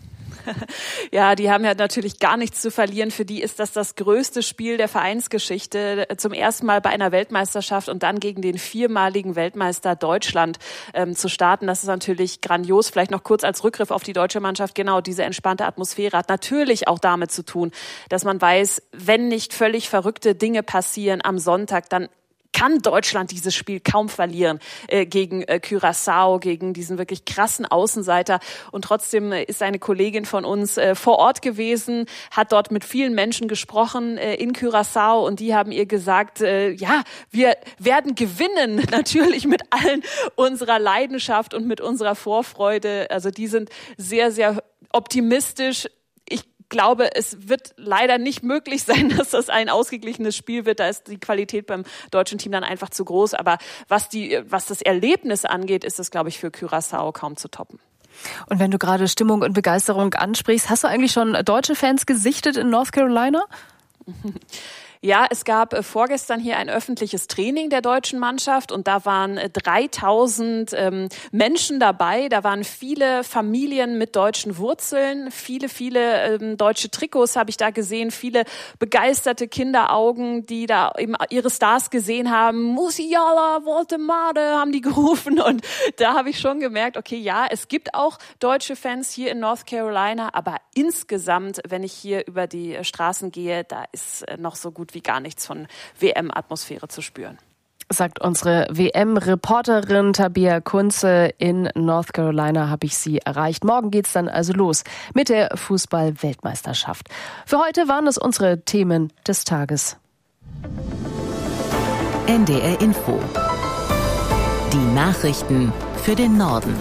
Ja, die haben ja natürlich gar nichts zu verlieren. Für die ist das das größte Spiel der Vereinsgeschichte. Zum ersten Mal bei einer Weltmeisterschaft und dann gegen den viermaligen Weltmeister Deutschland ähm, zu starten. Das ist natürlich grandios. Vielleicht noch kurz als Rückgriff auf die deutsche Mannschaft. Genau, diese entspannte Atmosphäre hat natürlich auch damit zu tun, dass man weiß, wenn nicht völlig verrückte Dinge passieren am Sonntag, dann kann Deutschland dieses Spiel kaum verlieren äh, gegen äh, Curaçao, gegen diesen wirklich krassen Außenseiter. Und trotzdem äh, ist eine Kollegin von uns äh, vor Ort gewesen, hat dort mit vielen Menschen gesprochen äh, in Curaçao und die haben ihr gesagt, äh, ja, wir werden gewinnen, natürlich mit allen unserer Leidenschaft und mit unserer Vorfreude. Also die sind sehr, sehr optimistisch. Ich glaube, es wird leider nicht möglich sein, dass das ein ausgeglichenes Spiel wird. Da ist die Qualität beim deutschen Team dann einfach zu groß. Aber was die, was das Erlebnis angeht, ist es, glaube ich, für Curaçao kaum zu toppen. Und wenn du gerade Stimmung und Begeisterung ansprichst, hast du eigentlich schon deutsche Fans gesichtet in North Carolina? Ja, es gab äh, vorgestern hier ein öffentliches Training der deutschen Mannschaft und da waren äh, dreitausend ähm, Menschen dabei. Da waren viele Familien mit deutschen Wurzeln, viele, viele ähm, deutsche Trikots habe ich da gesehen, viele begeisterte Kinderaugen, die da eben ihre Stars gesehen haben. Musiala, Voltemade haben die gerufen und da habe ich schon gemerkt, okay, ja, es gibt auch deutsche Fans hier in North Carolina, aber insgesamt, wenn ich hier über die Straßen gehe, da ist äh, noch so gut wie gar nichts von W M-Atmosphäre zu spüren. Sagt unsere W M-Reporterin Tabea Kunze. In North Carolina habe ich sie erreicht. Morgen geht's dann also los mit der Fußball-Weltmeisterschaft. Für heute waren es unsere Themen des Tages. N D R Info. Die Nachrichten für den Norden.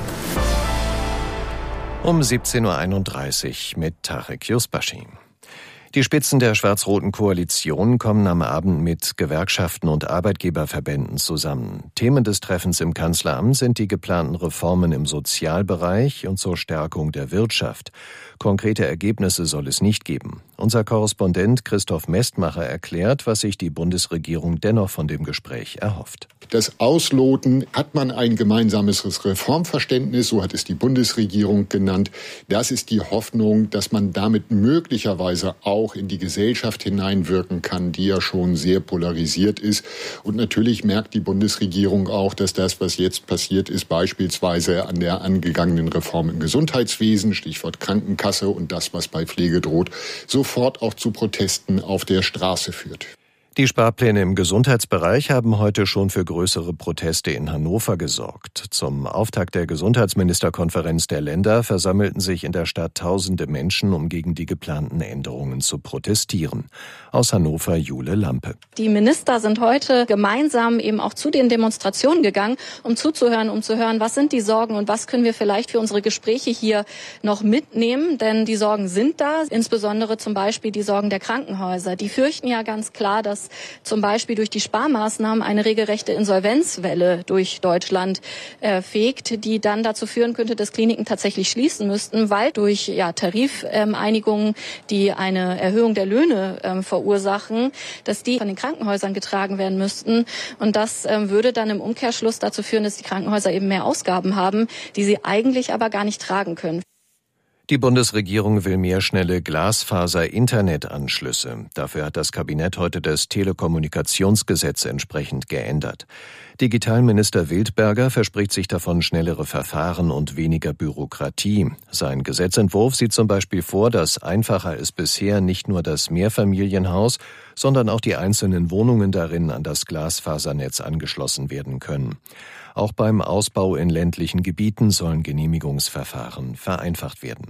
Um siebzehn Uhr einunddreißig mit Tarek Yusbashi. Die Spitzen der schwarz-roten Koalition kommen am Abend mit Gewerkschaften und Arbeitgeberverbänden zusammen. Themen des Treffens im Kanzleramt sind die geplanten Reformen im Sozialbereich und zur Stärkung der Wirtschaft. Konkrete Ergebnisse soll es nicht geben. Unser Korrespondent Christoph Mestmacher erklärt, was sich die Bundesregierung dennoch von dem Gespräch erhofft. Das Ausloten, hat man ein gemeinsames Reformverständnis, so hat es die Bundesregierung genannt. Das ist die Hoffnung, dass man damit möglicherweise auch in die Gesellschaft hineinwirken kann, die ja schon sehr polarisiert ist. Und natürlich merkt die Bundesregierung auch, dass das, was jetzt passiert ist, beispielsweise an der angegangenen Reform im Gesundheitswesen, Stichwort Krankenkasse und das, was bei Pflege droht, sofort auch zu Protesten auf der Straße führt. Die Sparpläne im Gesundheitsbereich haben heute schon für größere Proteste in Hannover gesorgt. Zum Auftakt der Gesundheitsministerkonferenz der Länder versammelten sich in der Stadt tausende Menschen, um gegen die geplanten Änderungen zu protestieren. Aus Hannover Jule Lampe. Die Minister sind heute gemeinsam eben auch zu den Demonstrationen gegangen, um zuzuhören, um zu hören, was sind die Sorgen und was können wir vielleicht für unsere Gespräche hier noch mitnehmen. Denn die Sorgen sind da, insbesondere zum Beispiel die Sorgen der Krankenhäuser. Die fürchten ja ganz klar, dass zum Beispiel durch die Sparmaßnahmen eine regelrechte Insolvenzwelle durch Deutschland äh, fegt, die dann dazu führen könnte, dass Kliniken tatsächlich schließen müssten, weil durch ja, Tarifeinigungen, die eine Erhöhung der Löhne ähm, verursachen, dass die von den Krankenhäusern getragen werden müssten. Und das ähm, würde dann im Umkehrschluss dazu führen, dass die Krankenhäuser eben mehr Ausgaben haben, die sie eigentlich aber gar nicht tragen können. Die Bundesregierung will mehr schnelle Glasfaser-Internetanschlüsse. Dafür hat das Kabinett heute das Telekommunikationsgesetz entsprechend geändert. Digitalminister Wildberger verspricht sich davon schnellere Verfahren und weniger Bürokratie. Sein Gesetzentwurf sieht zum Beispiel vor, dass einfacher als bisher nicht nur das Mehrfamilienhaus, sondern auch die einzelnen Wohnungen darin an das Glasfasernetz angeschlossen werden können. Auch beim Ausbau in ländlichen Gebieten sollen Genehmigungsverfahren vereinfacht werden.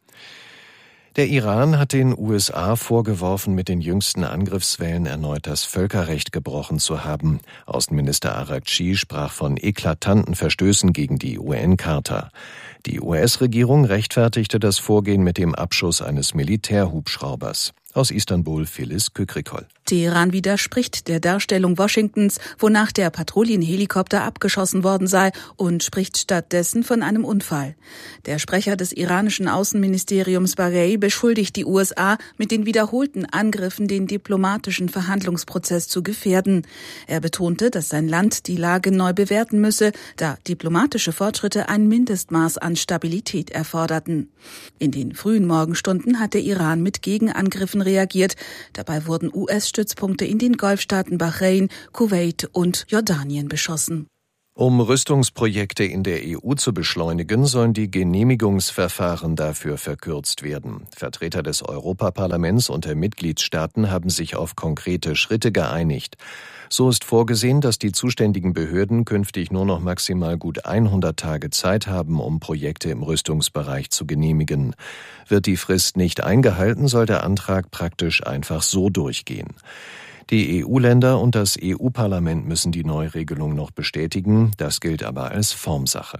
Der Iran hat den U S A vorgeworfen, mit den jüngsten Angriffswellen erneut das Völkerrecht gebrochen zu haben. Außenminister Araghchi sprach von eklatanten Verstößen gegen die U N-Charta. Die U S-Regierung rechtfertigte das Vorgehen mit dem Abschuss eines Militärhubschraubers. Aus Istanbul Phyllis Kükrikol. Teheran widerspricht der Darstellung Washingtons, wonach der Patrouillenhelikopter abgeschossen worden sei, und spricht stattdessen von einem Unfall. Der Sprecher des iranischen Außenministeriums Baghei beschuldigt die U S A, mit den wiederholten Angriffen den diplomatischen Verhandlungsprozess zu gefährden. Er betonte, dass sein Land die Lage neu bewerten müsse, da diplomatische Fortschritte ein Mindestmaß an Stabilität erforderten. In den frühen Morgenstunden hat der Iran mit Gegenangriffen reagiert. Dabei wurden U S-Stützpunkte in den Golfstaaten Bahrain, Kuwait und Jordanien beschossen. Um Rüstungsprojekte in der E U zu beschleunigen, sollen die Genehmigungsverfahren dafür verkürzt werden. Vertreter des Europaparlaments und der Mitgliedstaaten haben sich auf konkrete Schritte geeinigt. So ist vorgesehen, dass die zuständigen Behörden künftig nur noch maximal gut hundert Tage Zeit haben, um Projekte im Rüstungsbereich zu genehmigen. Wird die Frist nicht eingehalten, soll der Antrag praktisch einfach so durchgehen. Die E U-Länder und das E U-Parlament müssen die Neuregelung noch bestätigen, das gilt aber als Formsache.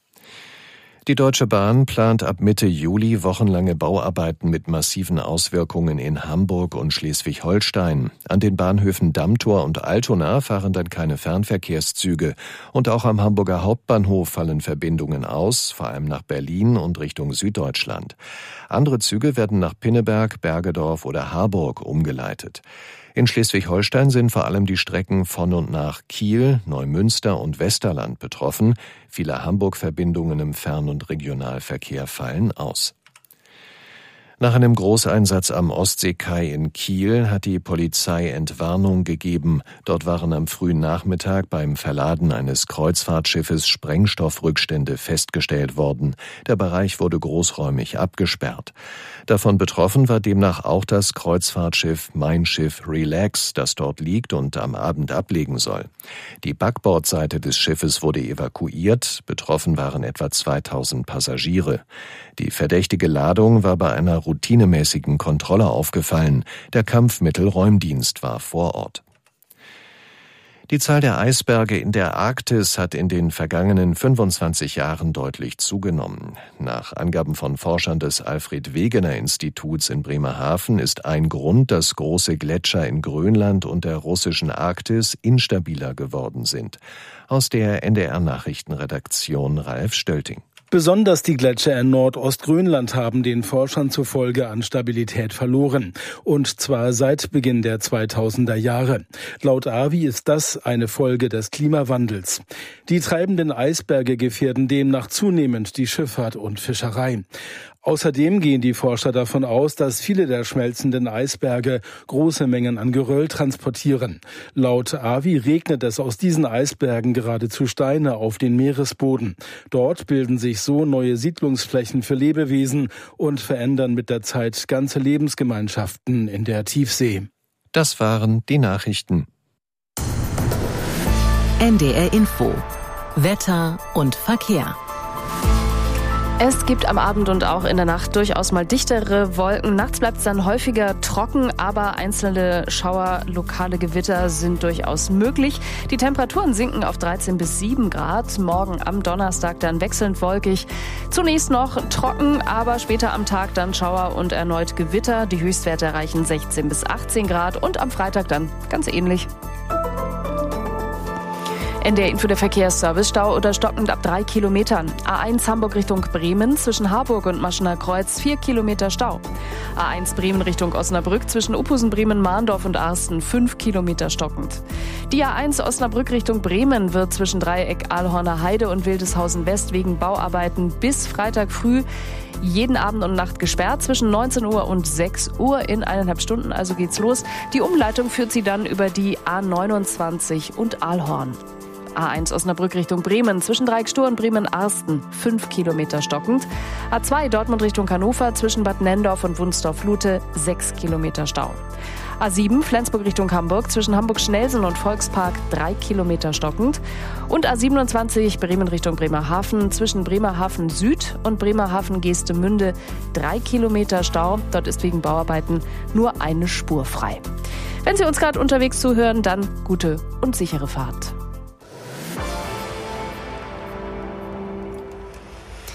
Die Deutsche Bahn plant ab Mitte Juli wochenlange Bauarbeiten mit massiven Auswirkungen in Hamburg und Schleswig-Holstein. An den Bahnhöfen Dammtor und Altona fahren dann keine Fernverkehrszüge. Und auch am Hamburger Hauptbahnhof fallen Verbindungen aus, vor allem nach Berlin und Richtung Süddeutschland. Andere Züge werden nach Pinneberg, Bergedorf oder Harburg umgeleitet. In Schleswig-Holstein sind vor allem die Strecken von und nach Kiel, Neumünster und Westerland betroffen. Viele Hamburg-Verbindungen im Fern- und Regionalverkehr fallen aus. Nach einem Großeinsatz am Ostseekai in Kiel hat die Polizei Entwarnung gegeben. Dort waren am frühen Nachmittag beim Verladen eines Kreuzfahrtschiffes Sprengstoffrückstände festgestellt worden. Der Bereich wurde großräumig abgesperrt. Davon betroffen war demnach auch das Kreuzfahrtschiff Mein Schiff Relax, das dort liegt und am Abend ablegen soll. Die Backbordseite des Schiffes wurde evakuiert. Betroffen waren etwa zweitausend Passagiere. Die verdächtige Ladung war bei einer routinemäßigen Kontrolle aufgefallen. Der Kampfmittelräumdienst war vor Ort. Die Zahl der Eisberge in der Arktis hat in den vergangenen fünfundzwanzig Jahren deutlich zugenommen. Nach Angaben von Forschern des Alfred-Wegener-Instituts in Bremerhaven ist ein Grund, dass große Gletscher in Grönland und der russischen Arktis instabiler geworden sind. Aus der N D R-Nachrichtenredaktion Ralf Stölting. Besonders die Gletscher in Nordostgrönland haben den Forschern zufolge an Stabilität verloren. Und zwar seit Beginn der zweitausender Jahre. Laut A W I ist das eine Folge des Klimawandels. Die treibenden Eisberge gefährden demnach zunehmend die Schifffahrt und Fischerei. Außerdem gehen die Forscher davon aus, dass viele der schmelzenden Eisberge große Mengen an Geröll transportieren. Laut A W I regnet es aus diesen Eisbergen geradezu Steine auf den Meeresboden. Dort bilden sich so neue Siedlungsflächen für Lebewesen und verändern mit der Zeit ganze Lebensgemeinschaften in der Tiefsee. Das waren die Nachrichten. N D R Info. Wetter und Verkehr. Es gibt am Abend und auch in der Nacht durchaus mal dichtere Wolken. Nachts bleibt es dann häufiger trocken, aber einzelne Schauer, lokale Gewitter sind durchaus möglich. Die Temperaturen sinken auf dreizehn bis sieben Grad. Morgen am Donnerstag dann wechselnd wolkig. Zunächst noch trocken, aber später am Tag dann Schauer und erneut Gewitter. Die Höchstwerte erreichen sechzehn bis achtzehn Grad und am Freitag dann ganz ähnlich. N D R Info, der Verkehrsservice. Stau oder stockend ab drei Kilometern. A eins Hamburg Richtung Bremen zwischen Harburg und Maschener Kreuz vier Kilometer Stau. A eins Bremen Richtung Osnabrück zwischen Uphusen, Bremen, Mahndorf und Arsten fünf Kilometer stockend. Die A eins Osnabrück Richtung Bremen wird zwischen Dreieck Ahlhorner Heide und Wildeshausen West wegen Bauarbeiten bis Freitag früh jeden Abend und Nacht gesperrt zwischen neunzehn Uhr und sechs Uhr in eineinhalb Stunden. Also geht's los. Die Umleitung führt sie dann über die A neunundzwanzig und Ahlhorn. A eins Osnabrück Richtung Bremen zwischen Dreieck-Stur und Bremen-Arsten fünf Kilometer stockend. A zwei Dortmund Richtung Hannover zwischen Bad Nendorf und Wunsdorf-Lute sechs Kilometer Stau. A sieben Flensburg Richtung Hamburg zwischen Hamburg-Schnelsen und Volkspark drei Kilometer stockend. Und A siebenundzwanzig Bremen Richtung Bremerhaven zwischen Bremerhaven Süd und Bremerhaven Geestemünde drei Kilometer Stau. Dort ist wegen Bauarbeiten nur eine Spur frei. Wenn Sie uns gerade unterwegs zuhören, dann gute und sichere Fahrt.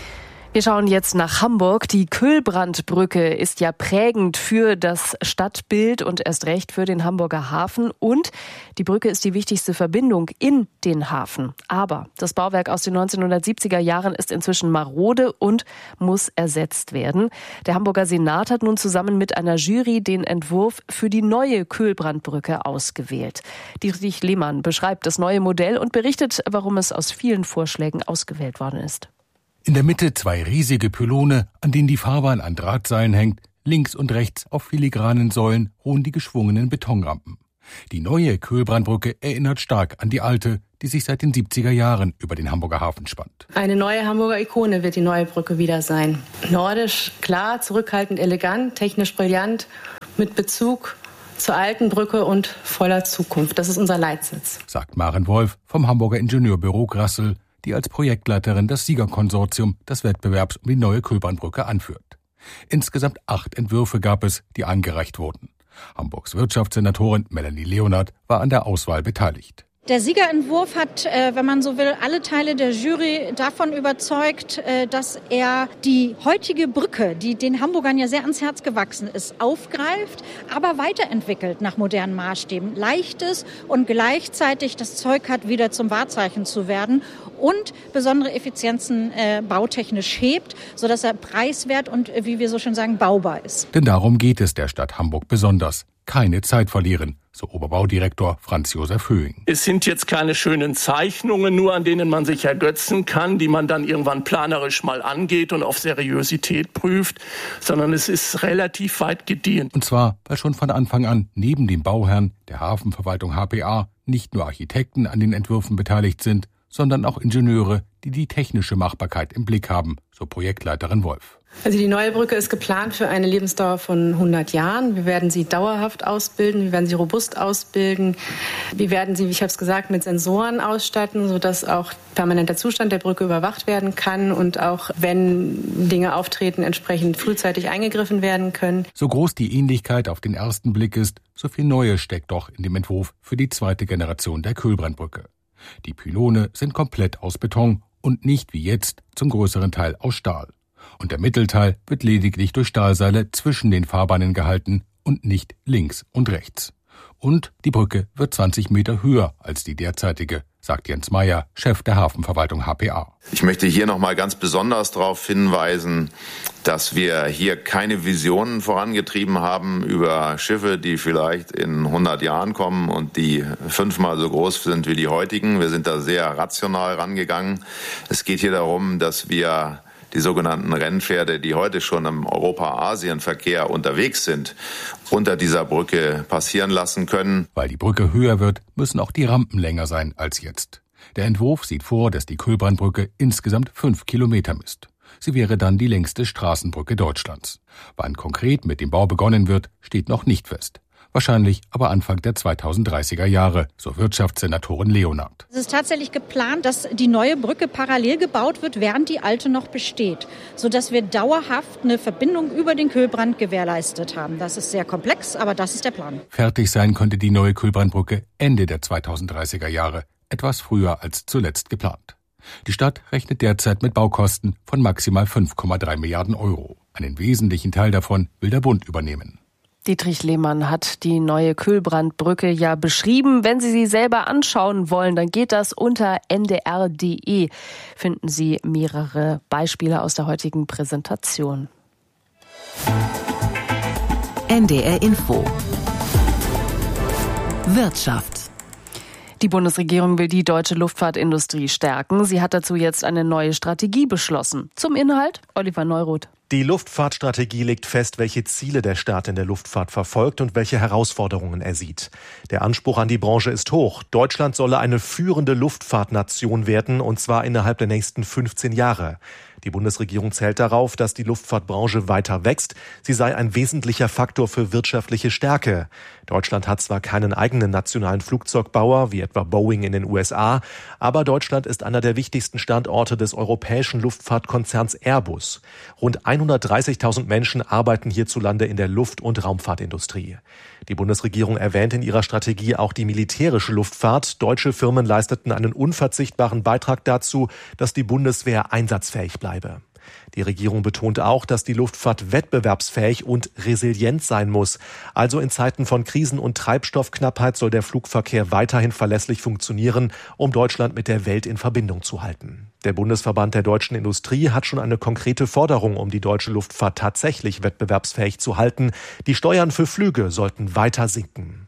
Wir schauen jetzt nach Hamburg. Die Kühlbrandbrücke ist ja prägend für das Stadtbild und erst recht für den Hamburger Hafen. Und die Brücke ist die wichtigste Verbindung in den Hafen. Aber das Bauwerk aus den neunzehnhundertsiebziger Jahren ist inzwischen marode und muss ersetzt werden. Der Hamburger Senat hat nun zusammen mit einer Jury den Entwurf für die neue Kühlbrandbrücke ausgewählt. Dietrich Lehmann beschreibt das neue Modell und berichtet, warum es aus vielen Vorschlägen ausgewählt worden ist. In der Mitte zwei riesige Pylone, an denen die Fahrbahn an Drahtseilen hängt. Links und rechts auf filigranen Säulen ruhen die geschwungenen Betonrampen. Die neue Kühlbrandbrücke erinnert stark an die alte, die sich seit den siebziger Jahren über den Hamburger Hafen spannt. Eine neue Hamburger Ikone wird die neue Brücke wieder sein. Nordisch, klar, zurückhaltend, elegant, technisch brillant, mit Bezug zur alten Brücke und voller Zukunft. Das ist unser Leitsitz, sagt Maren Wolf vom Hamburger Ingenieurbüro Grassel, die als Projektleiterin das Siegerkonsortium des Wettbewerbs um die neue Kühlbrandbrücke anführt. Insgesamt acht Entwürfe gab es, die eingereicht wurden. Hamburgs Wirtschaftssenatorin Melanie Leonard war an der Auswahl beteiligt. Der Siegerentwurf hat, wenn man so will, alle Teile der Jury davon überzeugt, dass er die heutige Brücke, die den Hamburgern ja sehr ans Herz gewachsen ist, aufgreift, aber weiterentwickelt nach modernen Maßstäben. Leichtes und gleichzeitig das Zeug hat, wieder zum Wahrzeichen zu werden und besondere Effizienzen äh, bautechnisch hebt, sodass er preiswert und, wie wir so schön sagen, baubar ist. Denn darum geht es der Stadt Hamburg besonders. Keine Zeit verlieren, so Oberbaudirektor Franz Josef Höhing. Es sind jetzt keine schönen Zeichnungen, nur an denen man sich ergötzen kann, die man dann irgendwann planerisch mal angeht und auf Seriosität prüft, sondern es ist relativ weit gediehen. Und zwar, weil schon von Anfang an neben dem Bauherrn der Hafenverwaltung H P A nicht nur Architekten an den Entwürfen beteiligt sind, sondern auch Ingenieure, die die technische Machbarkeit im Blick haben, so Projektleiterin Wolf. Also die neue Brücke ist geplant für eine Lebensdauer von hundert Jahren. Wir werden sie dauerhaft ausbilden, wir werden sie robust ausbilden. Wir werden sie, wie ich habe es gesagt, mit Sensoren ausstatten, sodass auch permanenter Zustand der Brücke überwacht werden kann und auch, wenn Dinge auftreten, entsprechend frühzeitig eingegriffen werden können. So groß die Ähnlichkeit auf den ersten Blick ist, so viel Neues steckt doch in dem Entwurf für die zweite Generation der Kühlbrandbrücke. Die Pylone sind komplett aus Beton und nicht wie jetzt zum größeren Teil aus Stahl. Und der Mittelteil wird lediglich durch Stahlseile zwischen den Fahrbahnen gehalten und nicht links und rechts. Und die Brücke wird zwanzig Meter höher als die derzeitige, sagt Jens Meyer, Chef der Hafenverwaltung H P A. Ich möchte hier noch mal ganz besonders darauf hinweisen, dass wir hier keine Visionen vorangetrieben haben über Schiffe, die vielleicht in hundert Jahren kommen und die fünfmal so groß sind wie die heutigen. Wir sind da sehr rational rangegangen. Es geht hier darum, dass wir die sogenannten Rennpferde, die heute schon im Europa-Asien-Verkehr unterwegs sind, unter dieser Brücke passieren lassen können. Weil die Brücke höher wird, müssen auch die Rampen länger sein als jetzt. Der Entwurf sieht vor, dass die Kühlbrandbrücke insgesamt fünf Kilometer misst. Sie wäre dann die längste Straßenbrücke Deutschlands. Wann konkret mit dem Bau begonnen wird, steht noch nicht fest. Wahrscheinlich aber Anfang der zweitausenddreißiger Jahre, so Wirtschaftssenatorin Leonard. Es ist tatsächlich geplant, dass die neue Brücke parallel gebaut wird, während die alte noch besteht, sodass wir dauerhaft eine Verbindung über den Kühlbrand gewährleistet haben. Das ist sehr komplex, aber das ist der Plan. Fertig sein könnte die neue Kühlbrandbrücke Ende der zweitausenddreißiger Jahre, etwas früher als zuletzt geplant. Die Stadt rechnet derzeit mit Baukosten von maximal fünf Komma drei Milliarden Euro. Einen wesentlichen Teil davon will der Bund übernehmen. Dietrich Lehmann hat die neue Kühlbrandbrücke ja beschrieben. Wenn Sie sie selber anschauen wollen, dann geht das unter n d r punkt d e. Finden Sie mehrere Beispiele aus der heutigen Präsentation. N D R Info. Wirtschaft. Die Bundesregierung will die deutsche Luftfahrtindustrie stärken. Sie hat dazu jetzt eine neue Strategie beschlossen. Zum Inhalt Oliver Neuroth. Die Luftfahrtstrategie legt fest, welche Ziele der Staat in der Luftfahrt verfolgt und welche Herausforderungen er sieht. Der Anspruch an die Branche ist hoch. Deutschland solle eine führende Luftfahrtnation werden, und zwar innerhalb der nächsten fünfzehn Jahre. Die Bundesregierung zählt darauf, dass die Luftfahrtbranche weiter wächst. Sie sei ein wesentlicher Faktor für wirtschaftliche Stärke. Deutschland hat zwar keinen eigenen nationalen Flugzeugbauer, wie etwa Boeing in den U S A, aber Deutschland ist einer der wichtigsten Standorte des europäischen Luftfahrtkonzerns Airbus. Rund hundertdreißigtausend Menschen arbeiten hierzulande in der Luft- und Raumfahrtindustrie. Die Bundesregierung erwähnt in ihrer Strategie auch die militärische Luftfahrt. Deutsche Firmen leisteten einen unverzichtbaren Beitrag dazu, dass die Bundeswehr einsatzfähig bleibe. Die Regierung betont auch, dass die Luftfahrt wettbewerbsfähig und resilient sein muss. Also in Zeiten von Krisen und Treibstoffknappheit soll der Flugverkehr weiterhin verlässlich funktionieren, um Deutschland mit der Welt in Verbindung zu halten. Der Bundesverband der deutschen Industrie hat schon eine konkrete Forderung, um die deutsche Luftfahrt tatsächlich wettbewerbsfähig zu halten. Die Steuern für Flüge sollten weiter sinken.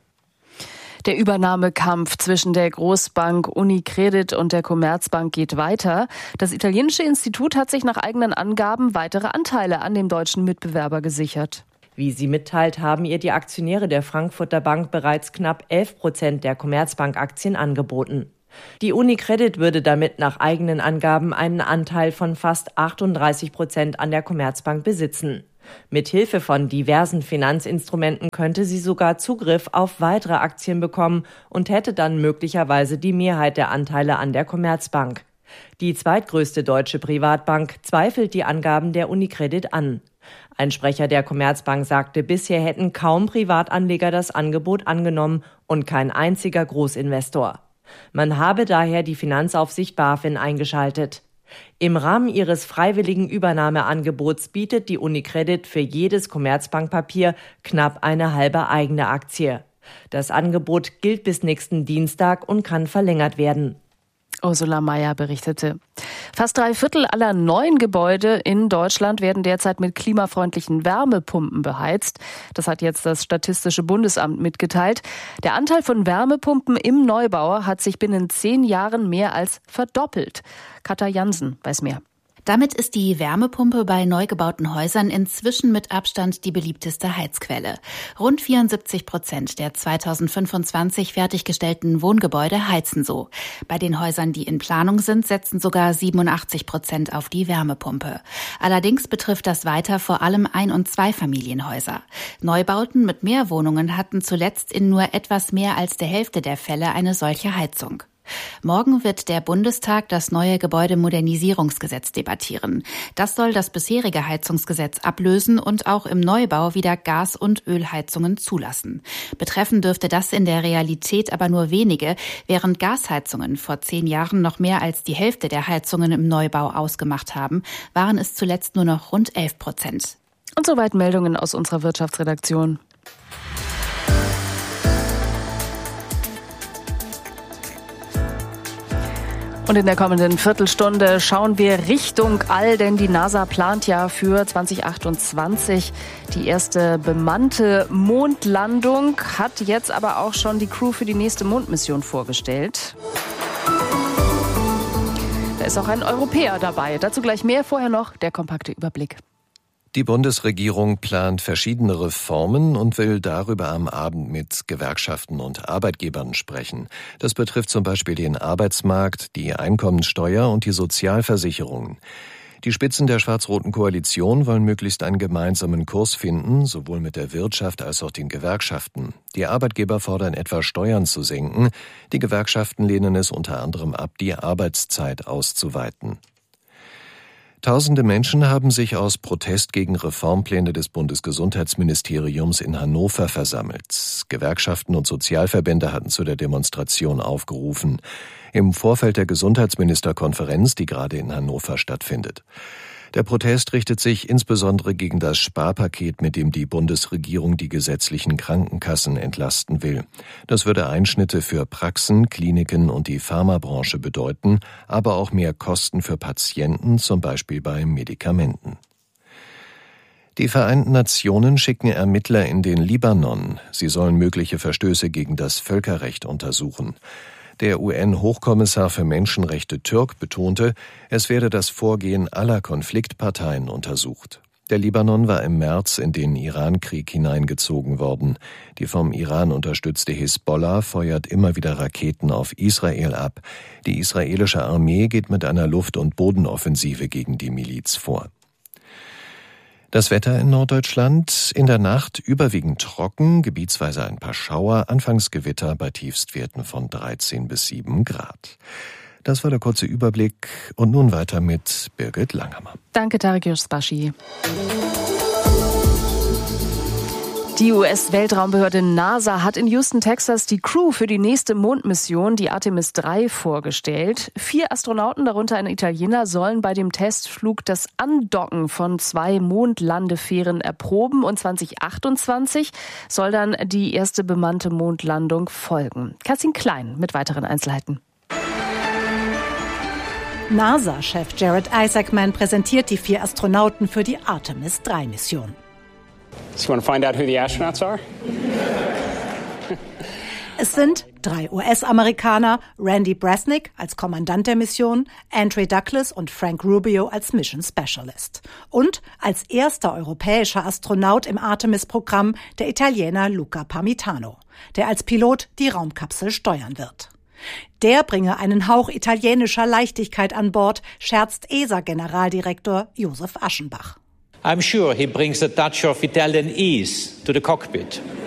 Der Übernahmekampf zwischen der Großbank Unicredit und der Commerzbank geht weiter. Das italienische Institut hat sich nach eigenen Angaben weitere Anteile an dem deutschen Mitbewerber gesichert. Wie sie mitteilt, haben ihr die Aktionäre der Frankfurter Bank bereits knapp elf Prozent der Commerzbank-Aktien angeboten. Die Unicredit würde damit nach eigenen Angaben einen Anteil von fast achtunddreißig Prozent an der Commerzbank besitzen. Mithilfe von diversen Finanzinstrumenten könnte sie sogar Zugriff auf weitere Aktien bekommen und hätte dann möglicherweise die Mehrheit der Anteile an der Commerzbank. Die zweitgrößte deutsche Privatbank zweifelt die Angaben der Unicredit an. Ein Sprecher der Commerzbank sagte, bisher hätten kaum Privatanleger das Angebot angenommen und kein einziger Großinvestor. Man habe daher die Finanzaufsicht BaFin eingeschaltet. Im Rahmen ihres freiwilligen Übernahmeangebots bietet die Unicredit für jedes Commerzbankpapier knapp eine halbe eigene Aktie. Das Angebot gilt bis nächsten Dienstag und kann verlängert werden. Ursula Mayer berichtete. Fast drei Viertel aller neuen Gebäude in Deutschland werden derzeit mit klimafreundlichen Wärmepumpen beheizt. Das hat jetzt das Statistische Bundesamt mitgeteilt. Der Anteil von Wärmepumpen im Neubau hat sich binnen zehn Jahren mehr als verdoppelt. Katja Jansen weiß mehr. Damit ist die Wärmepumpe bei neu gebauten Häusern inzwischen mit Abstand die beliebteste Heizquelle. Rund vierundsiebzig Prozent der zweitausendfünfundzwanzig fertiggestellten Wohngebäude heizen so. Bei den Häusern, die in Planung sind, setzen sogar siebenundachtzig Prozent auf die Wärmepumpe. Allerdings betrifft das weiter vor allem Ein- und Zweifamilienhäuser. Neubauten mit mehr Wohnungen hatten zuletzt in nur etwas mehr als der Hälfte der Fälle eine solche Heizung. Morgen wird der Bundestag das neue Gebäudemodernisierungsgesetz debattieren. Das soll das bisherige Heizungsgesetz ablösen und auch im Neubau wieder Gas- und Ölheizungen zulassen. Betreffen dürfte das in der Realität aber nur wenige, während Gasheizungen vor zehn Jahren noch mehr als die Hälfte der Heizungen im Neubau ausgemacht haben, waren es zuletzt nur noch rund elf Prozent. Und soweit Meldungen aus unserer Wirtschaftsredaktion. Und in der kommenden Viertelstunde schauen wir Richtung All, denn die NASA plant ja für zwanzig achtundzwanzig die erste bemannte Mondlandung, hat jetzt aber auch schon die Crew für die nächste Mondmission vorgestellt. Da ist auch ein Europäer dabei. Dazu gleich mehr, vorher noch der kompakte Überblick. Die Bundesregierung plant verschiedene Reformen und will darüber am Abend mit Gewerkschaften und Arbeitgebern sprechen. Das betrifft zum Beispiel den Arbeitsmarkt, die Einkommenssteuer und die Sozialversicherungen. Die Spitzen der schwarz-roten Koalition wollen möglichst einen gemeinsamen Kurs finden, sowohl mit der Wirtschaft als auch den Gewerkschaften. Die Arbeitgeber fordern etwa, Steuern zu senken. Die Gewerkschaften lehnen es unter anderem ab, die Arbeitszeit auszuweiten. Tausende Menschen haben sich aus Protest gegen Reformpläne des Bundesgesundheitsministeriums in Hannover versammelt. Gewerkschaften und Sozialverbände hatten zu der Demonstration aufgerufen. Im Vorfeld der Gesundheitsministerkonferenz, die gerade in Hannover stattfindet. Der Protest richtet sich insbesondere gegen das Sparpaket, mit dem die Bundesregierung die gesetzlichen Krankenkassen entlasten will. Das würde Einschnitte für Praxen, Kliniken und die Pharmabranche bedeuten, aber auch mehr Kosten für Patienten, zum Beispiel bei Medikamenten. Die Vereinten Nationen schicken Ermittler in den Libanon. Sie sollen mögliche Verstöße gegen das Völkerrecht untersuchen. Der U N-Hochkommissar für Menschenrechte Türk betonte, es werde das Vorgehen aller Konfliktparteien untersucht. Der Libanon war im März in den Iran-Krieg hineingezogen worden. Die vom Iran unterstützte Hisbollah feuert immer wieder Raketen auf Israel ab. Die israelische Armee geht mit einer Luft- und Bodenoffensive gegen die Miliz vor. Das Wetter in Norddeutschland: in der Nacht überwiegend trocken, gebietsweise ein paar Schauer, anfangs Gewitter bei Tiefstwerten von dreizehn bis sieben Grad. Das war der kurze Überblick und nun weiter mit Birgit Langhammer. Danke, Tarek Yusbashi. Die U S-Weltraumbehörde NASA hat in Houston, Texas, die Crew für die nächste Mondmission, die Artemis drei, vorgestellt. Vier Astronauten, darunter ein Italiener, sollen bei dem Testflug das Andocken von zwei Mondlandefähren erproben. Und zwanzig achtundzwanzig soll dann die erste bemannte Mondlandung folgen. Kerstin Klein mit weiteren Einzelheiten. NASA-Chef Jared Isaacman präsentiert die vier Astronauten für die Artemis drei Mission. So you want to find out who the astronauts are? Es sind drei U S-Amerikaner, Randy Bresnik als Kommandant der Mission, Andre Douglas und Frank Rubio als Mission Specialist. Und als erster europäischer Astronaut im Artemis-Programm der Italiener Luca Parmitano, der als Pilot die Raumkapsel steuern wird. Der bringe einen Hauch italienischer Leichtigkeit an Bord, scherzt E S A-Generaldirektor Josef Aschenbach. I'm sure he brings a touch of Italian ease to the cockpit.